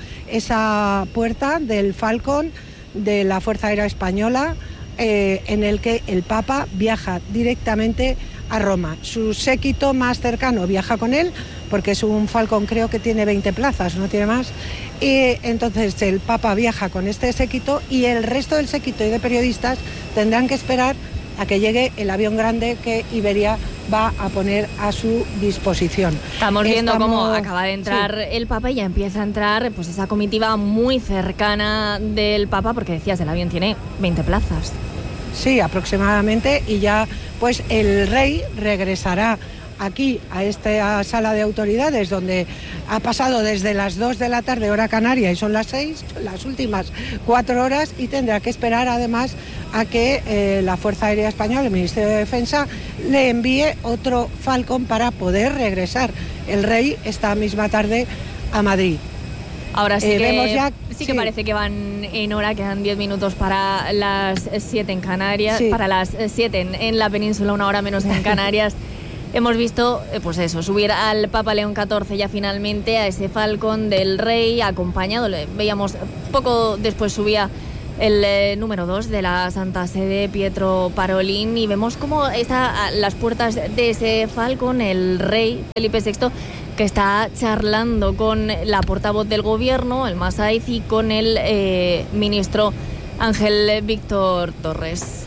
esa puerta del Falcon de la Fuerza Aérea Española, eh, en el que el Papa viaja directamente a Roma. Su séquito más cercano viaja con él, porque es un Falcon, creo que tiene veinte plazas, no tiene más, y entonces el Papa viaja con este séquito y el resto del séquito y de periodistas tendrán que esperar a que llegue el avión grande que Iberia va a poner a su disposición. Estamos viendo Estamos... cómo acaba de entrar sí. el Papa y ya empieza a entrar pues esa comitiva muy cercana del Papa, porque decías, el avión tiene veinte plazas. Sí, aproximadamente, y ya pues el rey regresará aquí a esta sala de autoridades donde ha pasado desde las dos de la tarde hora canaria y son las seis, las últimas cuatro horas, y tendrá que esperar además a que eh, la Fuerza Aérea Española, el Ministerio de Defensa, le envíe otro Falcon para poder regresar el rey esta misma tarde a Madrid. Ahora sí, eh, que, vemos ya, sí, sí que parece que van en hora, quedan diez minutos para las siete en Canarias, sí. para las siete en, en la península, una hora menos en Canarias. Hemos visto, eh, pues eso, subir al Papa León catorce ya finalmente a ese Falcon del Rey, acompañado, le veíamos, poco después subía el eh, número dos de la Santa Sede, Pietro Parolin, y vemos cómo está a las puertas de ese Falcon el Rey Felipe sexto, que está charlando con la portavoz del gobierno, el Masaiz, y con el eh, ministro Ángel Víctor Torres.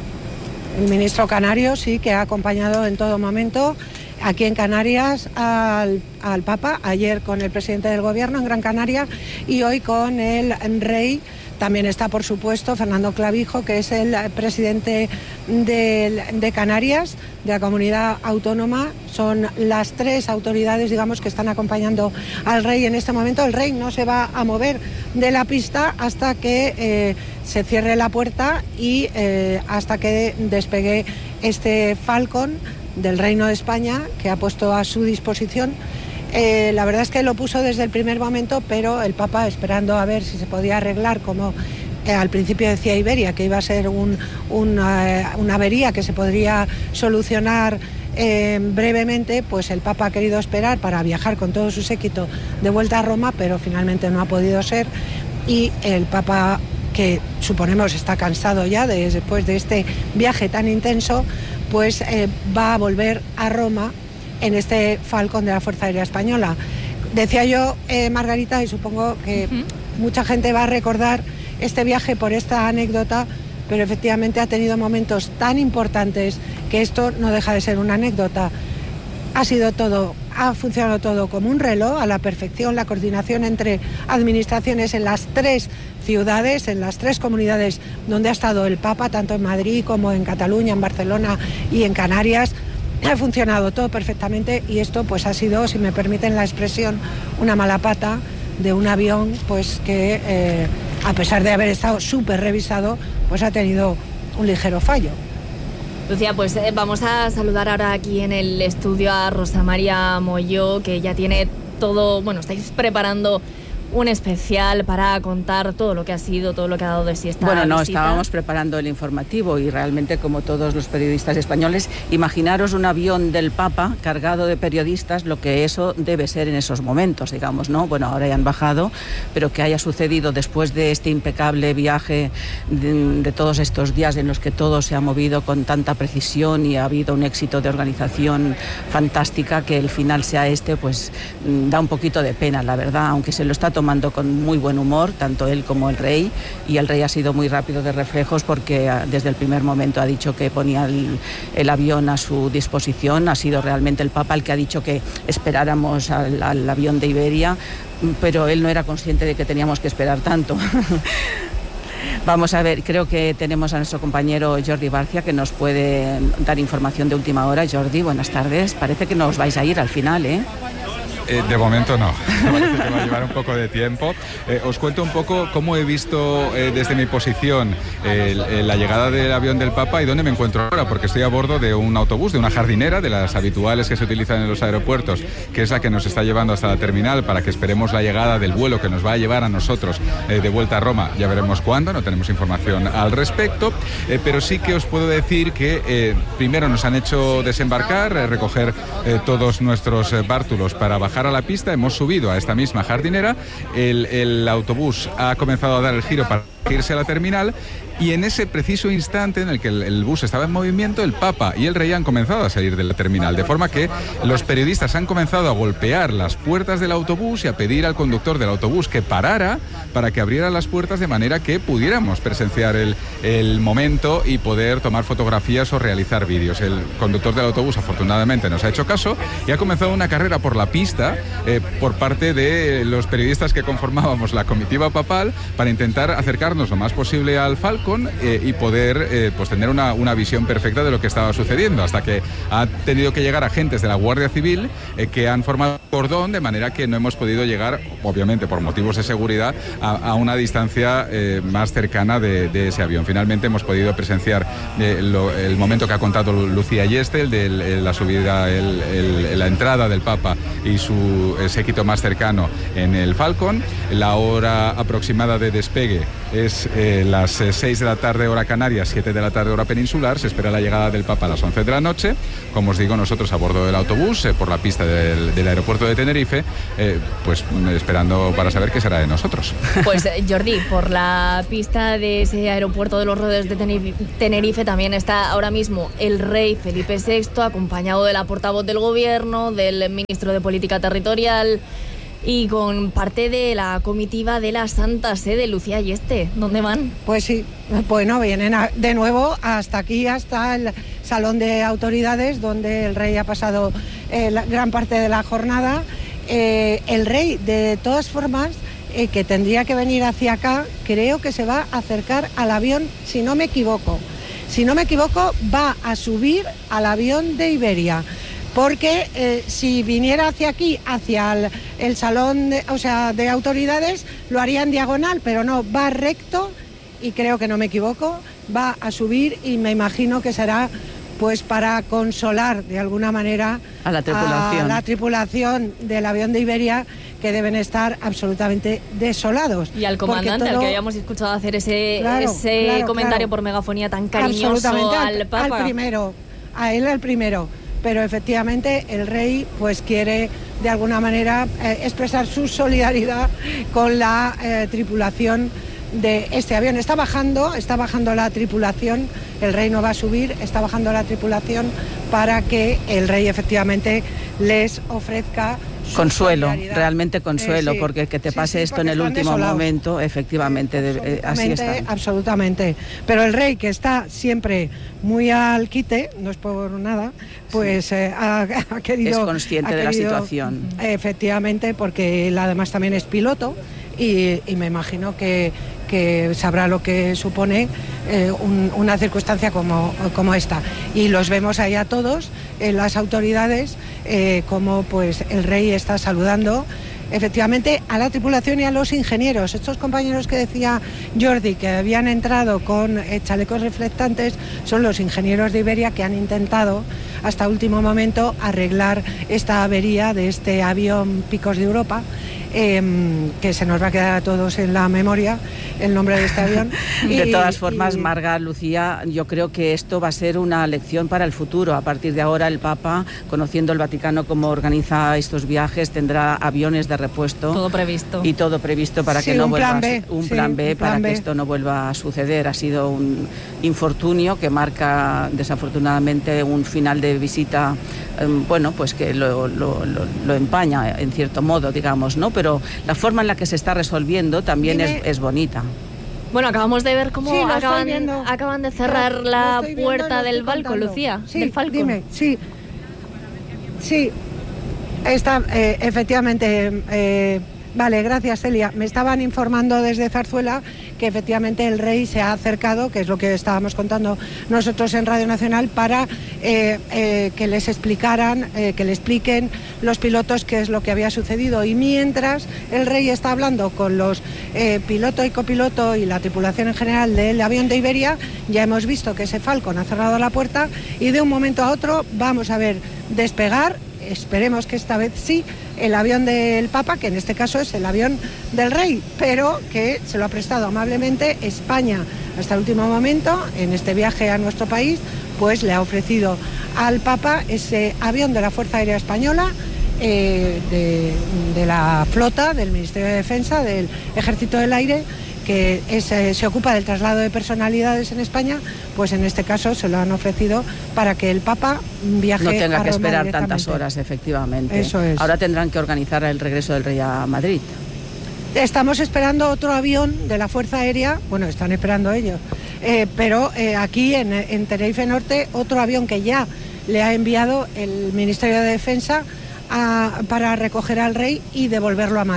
El ministro canario, sí, que ha acompañado en todo momento aquí en Canarias al, al Papa, ayer con el presidente del gobierno en Gran Canaria y hoy con el Rey. También está, por supuesto, Fernando Clavijo, que es el presidente de, de Canarias, de la comunidad autónoma. Son las tres autoridades, digamos, que están acompañando al Rey en este momento. El Rey no se va a mover de la pista hasta que eh, se cierre la puerta y eh, hasta que despegue este Falcon del Reino de España, que ha puesto a su disposición. Eh, la verdad es que lo puso desde el primer momento, pero el Papa, esperando a ver si se podía arreglar, como eh, al principio decía Iberia, que iba a ser un, un, uh, una avería que se podría solucionar eh, brevemente, pues el Papa ha querido esperar para viajar con todo su séquito de vuelta a Roma, pero finalmente no ha podido ser, y el Papa, que suponemos está cansado ya de, después de este viaje tan intenso, pues eh, va a volver a Roma en este Falcon de la Fuerza Aérea Española. Decía yo, eh, Margarita, y supongo que uh-huh. mucha gente va a recordar este viaje por esta anécdota, pero efectivamente ha tenido momentos tan importantes que esto no deja de ser una anécdota. Ha sido todo, ha funcionado todo como un reloj, a la perfección, la coordinación entre administraciones en las tres ciudades, en las tres comunidades donde ha estado el Papa, tanto en Madrid como en Cataluña, en Barcelona y en Canarias. Ha funcionado todo perfectamente y esto pues ha sido, si me permiten la expresión, una mala pata de un avión pues que eh, a pesar de haber estado súper revisado, pues ha tenido un ligero fallo. Lucía, pues eh, vamos a saludar ahora aquí en el estudio a Rosa María Molló, que ya tiene todo, bueno, estáis preparando un especial para contar todo lo que ha sido, todo lo que ha dado de sí esta Bueno, no, visita. Estábamos preparando el informativo y realmente, como todos los periodistas españoles, imaginaros un avión del Papa cargado de periodistas, lo que eso debe ser en esos momentos, digamos, ¿no? Bueno, ahora ya han bajado, pero que haya sucedido después de este impecable viaje de, de todos estos días en los que todo se ha movido con tanta precisión y ha habido un éxito de organización fantástica, que el final sea este, pues da un poquito de pena, la verdad, aunque se lo está tomando con muy buen humor, tanto él como el Rey, y el Rey ha sido muy rápido de reflejos porque desde el primer momento ha dicho que ponía el, el avión a su disposición. Ha sido realmente el Papa el que ha dicho que esperáramos al, al avión de Iberia, pero él no era consciente de que teníamos que esperar tanto. Vamos a ver, creo que tenemos a nuestro compañero Jordi Barcia, que nos puede dar información de última hora. Jordi, buenas tardes. Parece que no os vais a ir al final, ¿eh? Eh, de momento no, parece que va a llevar un poco de tiempo. Eh, os cuento un poco cómo he visto eh, desde mi posición eh, eh, la llegada del avión del Papa y dónde me encuentro ahora, porque estoy a bordo de un autobús, de una jardinera, de las habituales que se utilizan en los aeropuertos, que es la que nos está llevando hasta la terminal para que esperemos la llegada del vuelo que nos va a llevar a nosotros eh, de vuelta a Roma. Ya veremos cuándo, no tenemos información al respecto, eh, pero sí que os puedo decir que eh, primero nos han hecho desembarcar, eh, recoger eh, todos nuestros eh, bártulos para bajar a la pista. Hemos subido a esta misma jardinera, el, el autobús ha comenzado a dar el giro para irse a la terminal y en ese preciso instante en el que el, el bus estaba en movimiento, el Papa y el Rey han comenzado a salir de la terminal, de forma que los periodistas han comenzado a golpear las puertas del autobús y a pedir al conductor del autobús que parara para que abriera las puertas de manera que pudiéramos presenciar el, el momento y poder tomar fotografías o realizar vídeos. El conductor del autobús afortunadamente nos ha hecho caso y ha comenzado una carrera por la pista eh, por parte de los periodistas que conformábamos la comitiva papal para intentar acercarnos acercarnos lo más posible al Falcon eh, y poder eh, pues tener una, una visión perfecta de lo que estaba sucediendo, hasta que ha tenido que llegar agentes de la Guardia Civil eh, que han formado cordón, de manera que no hemos podido llegar, obviamente por motivos de seguridad, a, a una distancia eh, más cercana de, de ese avión. Finalmente hemos podido presenciar eh, lo, el momento que ha contado Lucía Ayeste, el de el, la subida, el, el, la entrada del Papa y su séquito más cercano en el Falcon. La hora aproximada de despegue es eh, las seis de la tarde hora canaria, siete de la tarde hora peninsular. Se espera la llegada del Papa a las once de la noche. Como os digo, nosotros a bordo del autobús eh, por la pista del, del aeropuerto de Tenerife, eh, pues esperando para saber qué será de nosotros. Pues Jordi, por la pista de ese aeropuerto de los Rodeos de Tenerife también está ahora mismo el rey Felipe sexto, acompañado de la portavoz del gobierno, del ministro de Política Territorial y con parte de la comitiva de la Santa Sede. Lucía Ayeste, ¿dónde van? Pues sí, bueno, vienen a, de nuevo hasta aquí, hasta el Salón de Autoridades, donde el rey ha pasado eh, la, gran parte de la jornada. Eh, el rey, de todas formas, eh, que tendría que venir hacia acá, creo que se va a acercar al avión, si no me equivoco. Si no me equivoco, va a subir al avión de Iberia. Porque eh, si viniera hacia aquí, hacia el, el salón de, o sea, de autoridades, lo haría en diagonal, pero no, va recto y creo que no me equivoco, va a subir y me imagino que será pues para consolar de alguna manera a la tripulación, a la tripulación del avión de Iberia, que deben estar absolutamente desolados. Y al comandante, todo, al que habíamos escuchado hacer ese, claro, ese claro, comentario claro. por megafonía tan cariñoso al, al Papa. Al primero, a él el primero. Pero efectivamente el rey pues quiere de alguna manera eh, expresar su solidaridad con la eh, tripulación de este avión. Está bajando, está bajando la tripulación, el rey no va a subir, está bajando la tripulación para que el rey efectivamente les ofrezca consuelo, realmente consuelo, eh, sí, porque que te sí, pase sí, esto en el último desolados. momento, efectivamente, sí, de, eh, así está. Absolutamente, pero el rey, que está siempre muy al quite, no es por nada, pues sí. eh, ha, ha querido... Es consciente ha de querido, la situación. Efectivamente, porque él además también es piloto y, y me imagino que, que sabrá lo que supone eh, un, una circunstancia como, como esta. Y los vemos ahí a todos, en las autoridades, eh, como pues el rey está saludando efectivamente a la tripulación y a los ingenieros. Estos compañeros que decía Jordi, que habían entrado con eh, chalecos reflectantes, son los ingenieros de Iberia que han intentado hasta último momento arreglar esta avería de este avión Picos de Europa. Eh, que se nos va a quedar a todos en la memoria el nombre de este avión. De y, todas formas, y... Marga, Lucía, yo creo que esto va a ser una lección para el futuro. A partir de ahora el Papa, conociendo el Vaticano cómo organiza estos viajes, tendrá aviones de repuesto. Todo previsto. Y todo previsto para sí, que no un vuelva plan B, a, un sí, plan B un plan para B. que esto no vuelva a suceder. Ha sido un infortunio que marca desafortunadamente un final de visita, eh, bueno, pues que lo, lo, lo, lo empaña en cierto modo, digamos, ¿no? Pero la forma en la que se está resolviendo también es, es bonita. Bueno, acabamos de ver cómo sí, acaban, acaban de cerrar lo, la lo puerta viendo, del Falcon, Lucía. Sí, del Falcon. Dime, sí. Sí, está, eh, efectivamente... Eh, Vale, gracias Celia. Me estaban informando desde Zarzuela que efectivamente el rey se ha acercado, que es lo que estábamos contando nosotros en Radio Nacional, para eh, eh, que les explicaran, eh, que le expliquen los pilotos qué es lo que había sucedido. Y mientras el rey está hablando con los eh, piloto y copiloto y la tripulación en general del avión de Iberia, ya hemos visto que ese Falcon ha cerrado la puerta y de un momento a otro vamos a ver despegar, esperemos que esta vez sí, el avión del Papa, que en este caso es el avión del rey, pero que se lo ha prestado amablemente España hasta el último momento. En este viaje a nuestro país, pues le ha ofrecido al Papa ese avión de la Fuerza Aérea Española, eh, de, de la flota, del Ministerio de Defensa, del Ejército del Aire, que es, eh, se ocupa del traslado de personalidades en España, pues en este caso se lo han ofrecido para que el Papa viaje no tenga a que Roma esperar tantas horas, efectivamente. Eso es. Ahora tendrán que organizar el regreso del rey a Madrid. Estamos esperando otro avión de la Fuerza Aérea, bueno, están esperando ellos, eh, pero eh, aquí en, en Tenerife Norte, otro avión que ya le ha enviado el Ministerio de Defensa a, para recoger al rey y devolverlo a Madrid.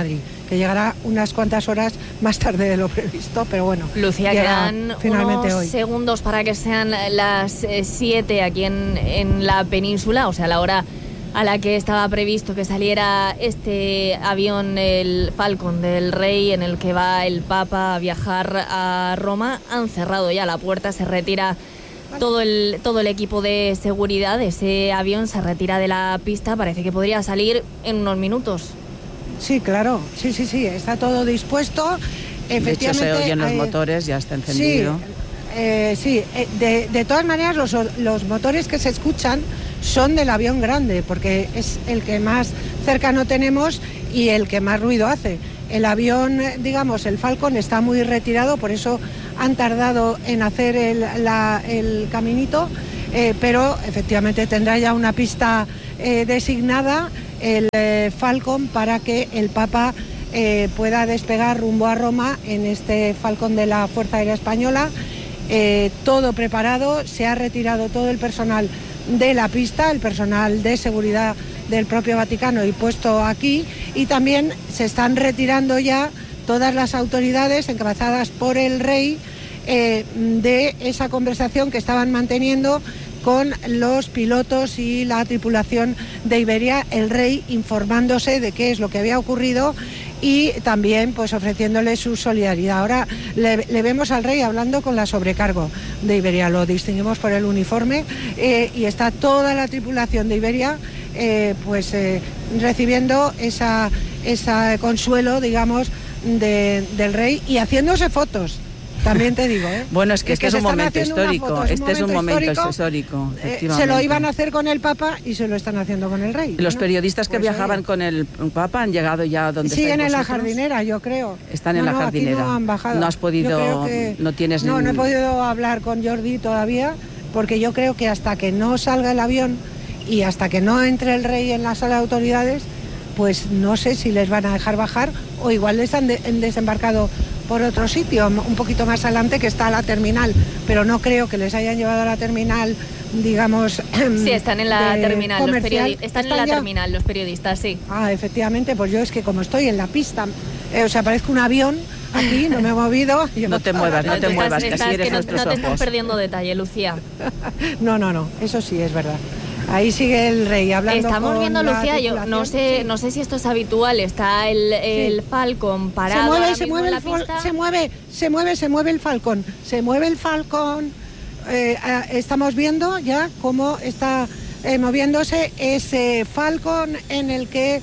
que llegará unas cuantas horas más tarde de lo previsto, pero bueno. Lucía, quedan finalmente unos hoy. segundos para que sean las siete aquí en, en la península, o sea, la hora a la que estaba previsto que saliera este avión, el Falcon del Rey, en el que va el Papa a viajar a Roma. Han cerrado ya la puerta, se retira todo el, todo el equipo de seguridad. Ese avión se retira de la pista, parece que podría salir en unos minutos. Sí, claro, sí, sí, sí, está todo dispuesto. De hecho, se oyen los eh, motores, ya está encendido. Sí, eh, sí. De, de todas maneras, los, los motores que se escuchan son del avión grande, porque es el que más cercano tenemos y el que más ruido hace. El avión, digamos, el Falcon está muy retirado, por eso han tardado en hacer el, la, el caminito, eh, pero efectivamente tendrá ya una pista eh, designada, el eh, Falcon, para que el Papa eh, pueda despegar rumbo a Roma en este Falcon de la Fuerza Aérea Española. Eh, todo preparado, se ha retirado todo el personal de la pista, el personal de seguridad del propio Vaticano y puesto aquí, y también se están retirando ya todas las autoridades encabezadas por el rey eh, de esa conversación que estaban manteniendo con los pilotos y la tripulación de Iberia, el rey informándose de qué es lo que había ocurrido y también pues ofreciéndole su solidaridad. Ahora le, le vemos al rey hablando con la sobrecargo de Iberia, lo distinguimos por el uniforme, eh, y está toda la tripulación de Iberia eh, pues eh, recibiendo esa, ese consuelo, digamos, de, del rey y haciéndose fotos. También te digo, ¿eh? Bueno, es que, es que este es un momento histórico, foto, es este es un momento histórico, histórico eh, se lo iban a hacer con el Papa y se lo están haciendo con el rey. Los ¿no? periodistas que pues viajaban oye. con el Papa han llegado ya donde siguen en vosotros? la jardinera, yo creo. Están en no, la no, jardinera. No han bajado. No has podido, que, no tienes No, ningún... no he podido hablar con Jordi todavía, porque yo creo que hasta que no salga el avión y hasta que no entre el rey en la sala de autoridades, pues no sé si les van a dejar bajar o igual les han, de, han desembarcado por otro sitio, un poquito más adelante, que está la terminal, pero no creo que les hayan llevado a la terminal, digamos... Sí, están en la terminal, los comercial. periodistas. Están, ¿Están en la ya? terminal, los periodistas, sí. Ah, efectivamente, pues yo es que como estoy en la pista, eh, o sea, parezco un avión aquí, no me he movido... No te muevas, no te estás, muevas, que estás, así eres que no, nuestros no te estás ojos. perdiendo detalle, Lucía. No, no, no, eso sí, es verdad. Ahí sigue el rey hablando. Estamos con viendo, Lucía, yo no sé, sí. no sé si esto es habitual, está el, el sí. Falcon parado. Se mueve, ahora se mismo mueve, en el la pista. se mueve, se mueve, se mueve el Falcon, se mueve el Falcon. Eh, eh, estamos viendo ya cómo está eh, moviéndose ese Falcon en el que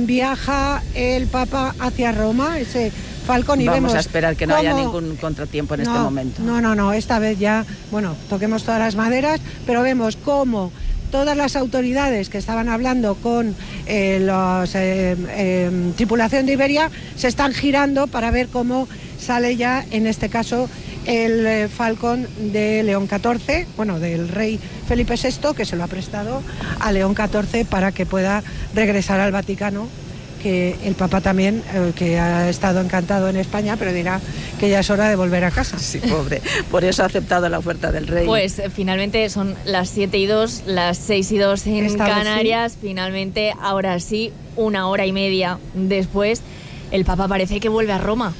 viaja el Papa hacia Roma, ese Falcon, y Vamos vemos a esperar que no cómo... haya ningún contratiempo en no, este momento. No, no, no, esta vez ya, bueno, toquemos todas las maderas, pero vemos cómo todas las autoridades que estaban hablando con eh, los eh, eh, tripulación de Iberia se están girando para ver cómo sale ya, en este caso, el eh, Falcon de León catorce, bueno, del rey Felipe sexto, que se lo ha prestado a León catorce para que pueda regresar al Vaticano, que el Papa también, eh, que ha estado encantado en España, pero dirá que ya es hora de volver a casa. Sí, pobre. Por eso ha aceptado la oferta del rey. Pues eh, finalmente son las siete y dos, las seis y dos en Esta Canarias. Sí. Finalmente, ahora sí, una hora y media después, el Papa parece que vuelve a Roma.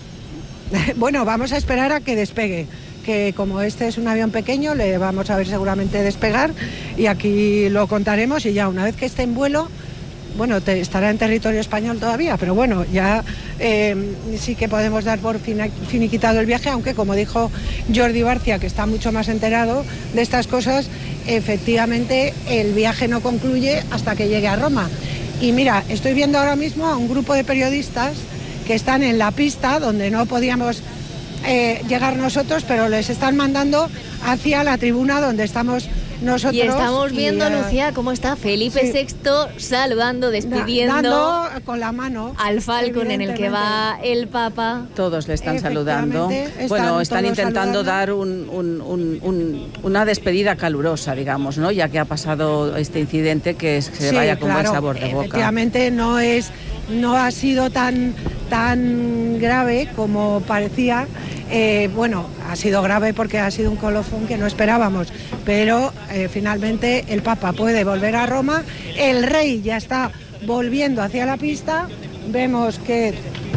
Bueno, vamos a esperar a que despegue, que como este es un avión pequeño, le vamos a ver seguramente despegar y aquí lo contaremos, y ya una vez que esté en vuelo, bueno, te, estará en territorio español todavía, pero bueno, ya eh, sí que podemos dar por finiquitado el viaje, aunque como dijo Jordi Barcia, que está mucho más enterado de estas cosas, efectivamente el viaje no concluye hasta que llegue a Roma. Y mira, estoy viendo ahora mismo a un grupo de periodistas que están en la pista, donde no podíamos eh, llegar nosotros, pero les están mandando hacia la tribuna donde estamos nosotros. Y estamos viendo, y, uh, Lucía, cómo está Felipe sí. sexto saludando, despidiendo. Dando con la mano. Al Falcon en el que va el Papa. Todos le están saludando. Están bueno, están intentando saludando. dar un, un, un, un, una despedida calurosa, digamos, ¿no? Ya que ha pasado este incidente, que se sí, vaya con claro, buen sabor de boca. Efectivamente, no es, no ha sido tan, tan grave como parecía. Eh, bueno, ha sido grave porque ha sido un colofón que no esperábamos, pero eh, finalmente el Papa puede volver a Roma, el rey ya está volviendo hacia la pista, vemos que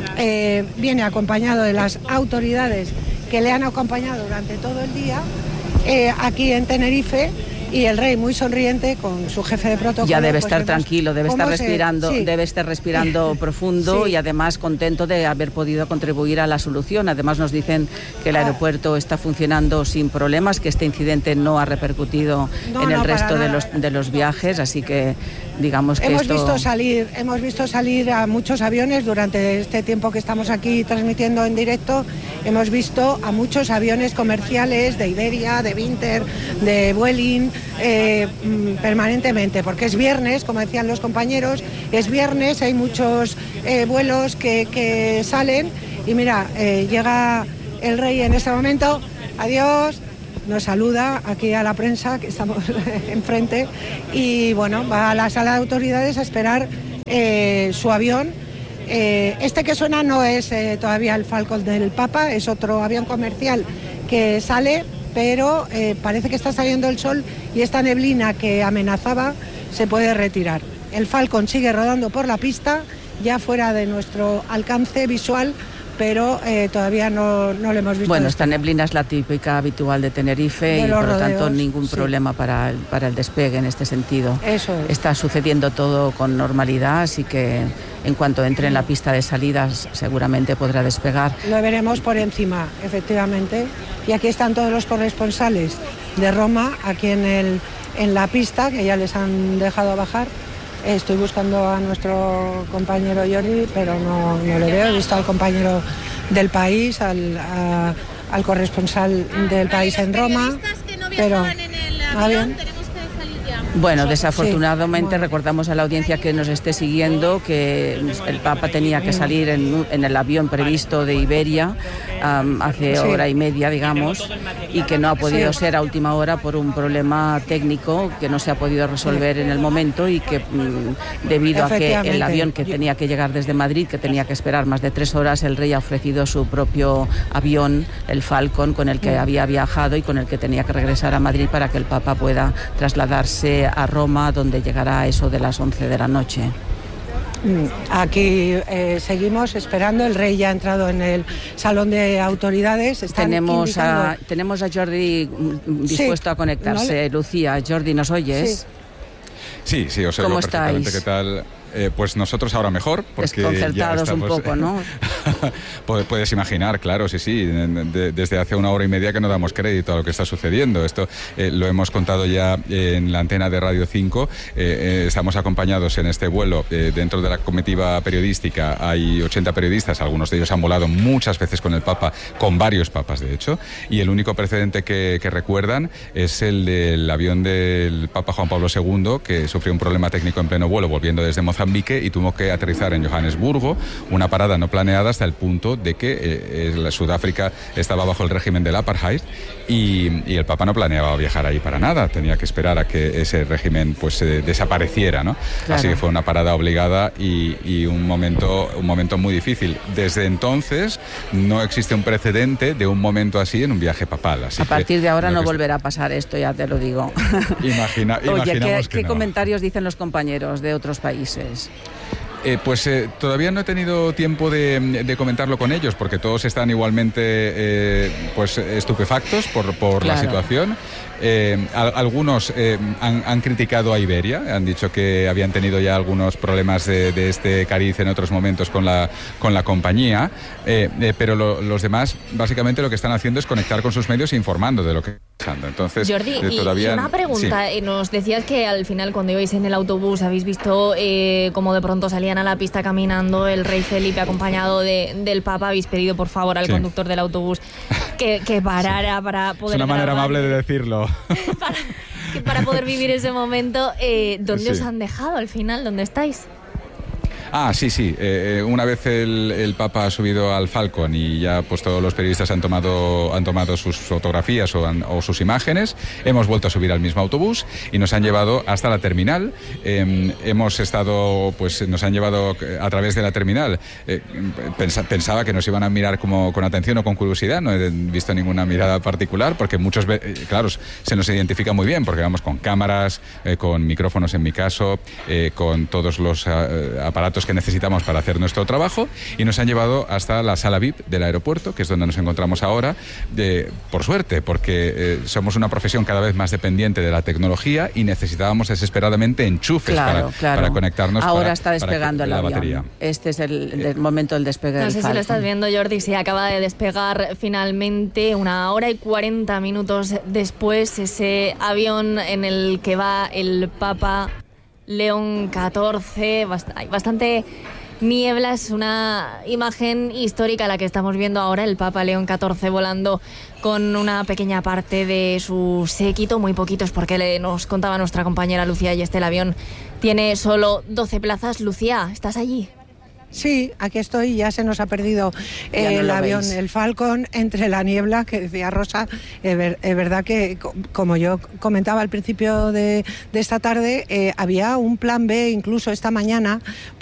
eh, viene acompañado de las autoridades que le han acompañado durante todo el día eh, aquí en Tenerife. Y el rey muy sonriente con su jefe de protocolo. Ya debe pues estar tranquilo, debe estar respirando, se... sí. debe estar respirando profundo sí. y además contento de haber podido contribuir a la solución. Además nos dicen que el aeropuerto está funcionando sin problemas, que este incidente no ha repercutido no, en el no, resto de los de los viajes, así que digamos que hemos esto... visto salir, hemos visto salir a muchos aviones durante este tiempo que estamos aquí transmitiendo en directo. Hemos visto a muchos aviones comerciales de Iberia, de Vinter, de Vueling. Eh, permanentemente, porque es viernes, como decían los compañeros, es viernes, hay muchos eh, vuelos que, que salen y mira, eh, llega el rey en este momento, adiós, nos saluda aquí a la prensa que estamos enfrente y bueno, va a la sala de autoridades a esperar eh, su avión. Eh, este que suena no es eh, todavía el Falcon del Papa, es otro avión comercial que sale, pero eh, parece que está saliendo el sol y esta neblina que amenazaba se puede retirar. El Falcon sigue rodando por la pista, ya fuera de nuestro alcance visual, pero eh, todavía no, no lo hemos visto. Bueno, esta neblina es la típica habitual de Tenerife de y por lo tanto ningún sí. problema para el, para el despegue en este sentido. Eso es. Está sucediendo todo con normalidad, así que en cuanto entre en la pista de salidas seguramente podrá despegar. Lo veremos por encima, efectivamente. Y aquí están todos los corresponsales de Roma, aquí en, el, en la pista, que ya les han dejado bajar. Estoy buscando a nuestro compañero Jordi, pero no, no le veo. He visto al compañero del País, al, a, al corresponsal del País en Roma, pero... ¿Ah, bien? Bueno, desafortunadamente sí. recordamos a la audiencia que nos esté siguiendo que el Papa tenía que salir en, en el avión previsto de Iberia um, hace sí. hora y media, digamos, y que no ha podido sí. ser a última hora por un problema técnico que no se ha podido resolver en el momento y que mm, debido a que el avión que tenía que llegar desde Madrid, que tenía que esperar más de tres horas, el rey ha ofrecido su propio avión, el Falcon, con el que sí. había viajado y con el que tenía que regresar a Madrid para que el Papa pueda trasladarse a Roma, donde llegará a eso de las once de la noche. Aquí eh, seguimos esperando, el rey ya ha entrado en el salón de autoridades. Están tenemos, indicando... a, tenemos a Jordi dispuesto sí, a conectarse. ¿No? Lucía, Jordi, ¿nos oyes? Sí, sí, sí os oigo perfectamente. ¿Qué tal? Eh, pues nosotros ahora mejor, porque desconcertados ya estamos, un poco, ¿no? Puedes imaginar, claro, sí, sí, de, desde hace una hora y media que no damos crédito a lo que está sucediendo. Esto eh, lo hemos contado ya en la antena de Radio cinco. Eh, eh, estamos acompañados en este vuelo eh, dentro de la comitiva periodística. Hay ochenta periodistas, algunos de ellos han volado muchas veces con el Papa, con varios papas de hecho, y el único precedente que, que recuerdan es el del avión del Papa Juan Pablo segundo, que sufrió un problema técnico en pleno vuelo volviendo desde Mozambique y tuvo que aterrizar en Johannesburgo, una parada no planeada hasta el punto de que eh, Sudáfrica estaba bajo el régimen del apartheid y, y el Papa no planeaba viajar ahí para nada, tenía que esperar a que ese régimen pues eh, desapareciera, ¿no? Claro. Así que fue una parada obligada y, y un momento un momento muy difícil. Desde entonces no existe un precedente de un momento así en un viaje papal. Así a partir de ahora no que... volverá a pasar esto, ya te lo digo. Imagina, Oye, ¿qué, que ¿qué no. comentarios dicen los compañeros de otros países? Eh, pues eh, todavía no he tenido tiempo de, de comentarlo con ellos porque todos están igualmente eh, pues estupefactos por, por claro. la situación. Eh, a, algunos eh, han, han criticado a Iberia, han dicho que habían tenido ya algunos problemas de, de este cariz en otros momentos con la, con la compañía, eh, eh, pero lo, los demás básicamente lo que están haciendo es conectar con sus medios e informando de lo que está pasando. Entonces, Jordi, eh, todavía... y una pregunta, sí. nos decías que al final cuando ibais en el autobús habéis visto eh, cómo de pronto salían a la pista caminando el rey Felipe acompañado de, del Papa, habéis pedido por favor al sí. conductor del autobús que, que parara sí. para poder... Es una manera grabar. amable de decirlo. para, que para poder vivir ese momento, eh, ¿dónde sí. os han dejado al final? ¿Dónde estáis? Ah, sí, sí. Eh, una vez el, el Papa ha subido al Falcon y ya pues todos los periodistas han tomado, han tomado sus fotografías o, han, o sus imágenes, hemos vuelto a subir al mismo autobús y nos han llevado hasta la terminal. Eh, hemos estado, pues nos han llevado a través de la terminal. Eh, pensa, pensaba que nos iban a mirar como con atención o con curiosidad, no he visto ninguna mirada particular porque muchos, claro, se nos identifica muy bien porque vamos con cámaras, eh, con micrófonos en mi caso, eh, con todos los uh, aparatos documentos que necesitamos para hacer nuestro trabajo y nos han llevado hasta la sala V I P del aeropuerto, que es donde nos encontramos ahora, de, por suerte, porque eh, somos una profesión cada vez más dependiente de la tecnología y necesitábamos desesperadamente enchufes claro, para, claro. para conectarnos. Ahora para, está despegando para el avión. Batería. Este es el, el momento del despegue No del sé Falcon. si lo estás viendo, Jordi, se acaba de despegar finalmente una hora y cuarenta minutos después ese avión en el que va el Papa León catorce. Hay bastante niebla, es una imagen histórica la que estamos viendo ahora, el Papa León catorce volando con una pequeña parte de su séquito, muy poquitos porque le, nos contaba nuestra compañera Lucía y este el avión tiene solo doce plazas. Lucía, ¿estás allí? Sí, aquí estoy, ya se nos ha perdido eh, no el avión, veis. El Falcon, entre la niebla, que decía Rosa. Es ver, verdad que, como yo comentaba al principio de, de esta tarde, eh, había un plan B incluso esta mañana,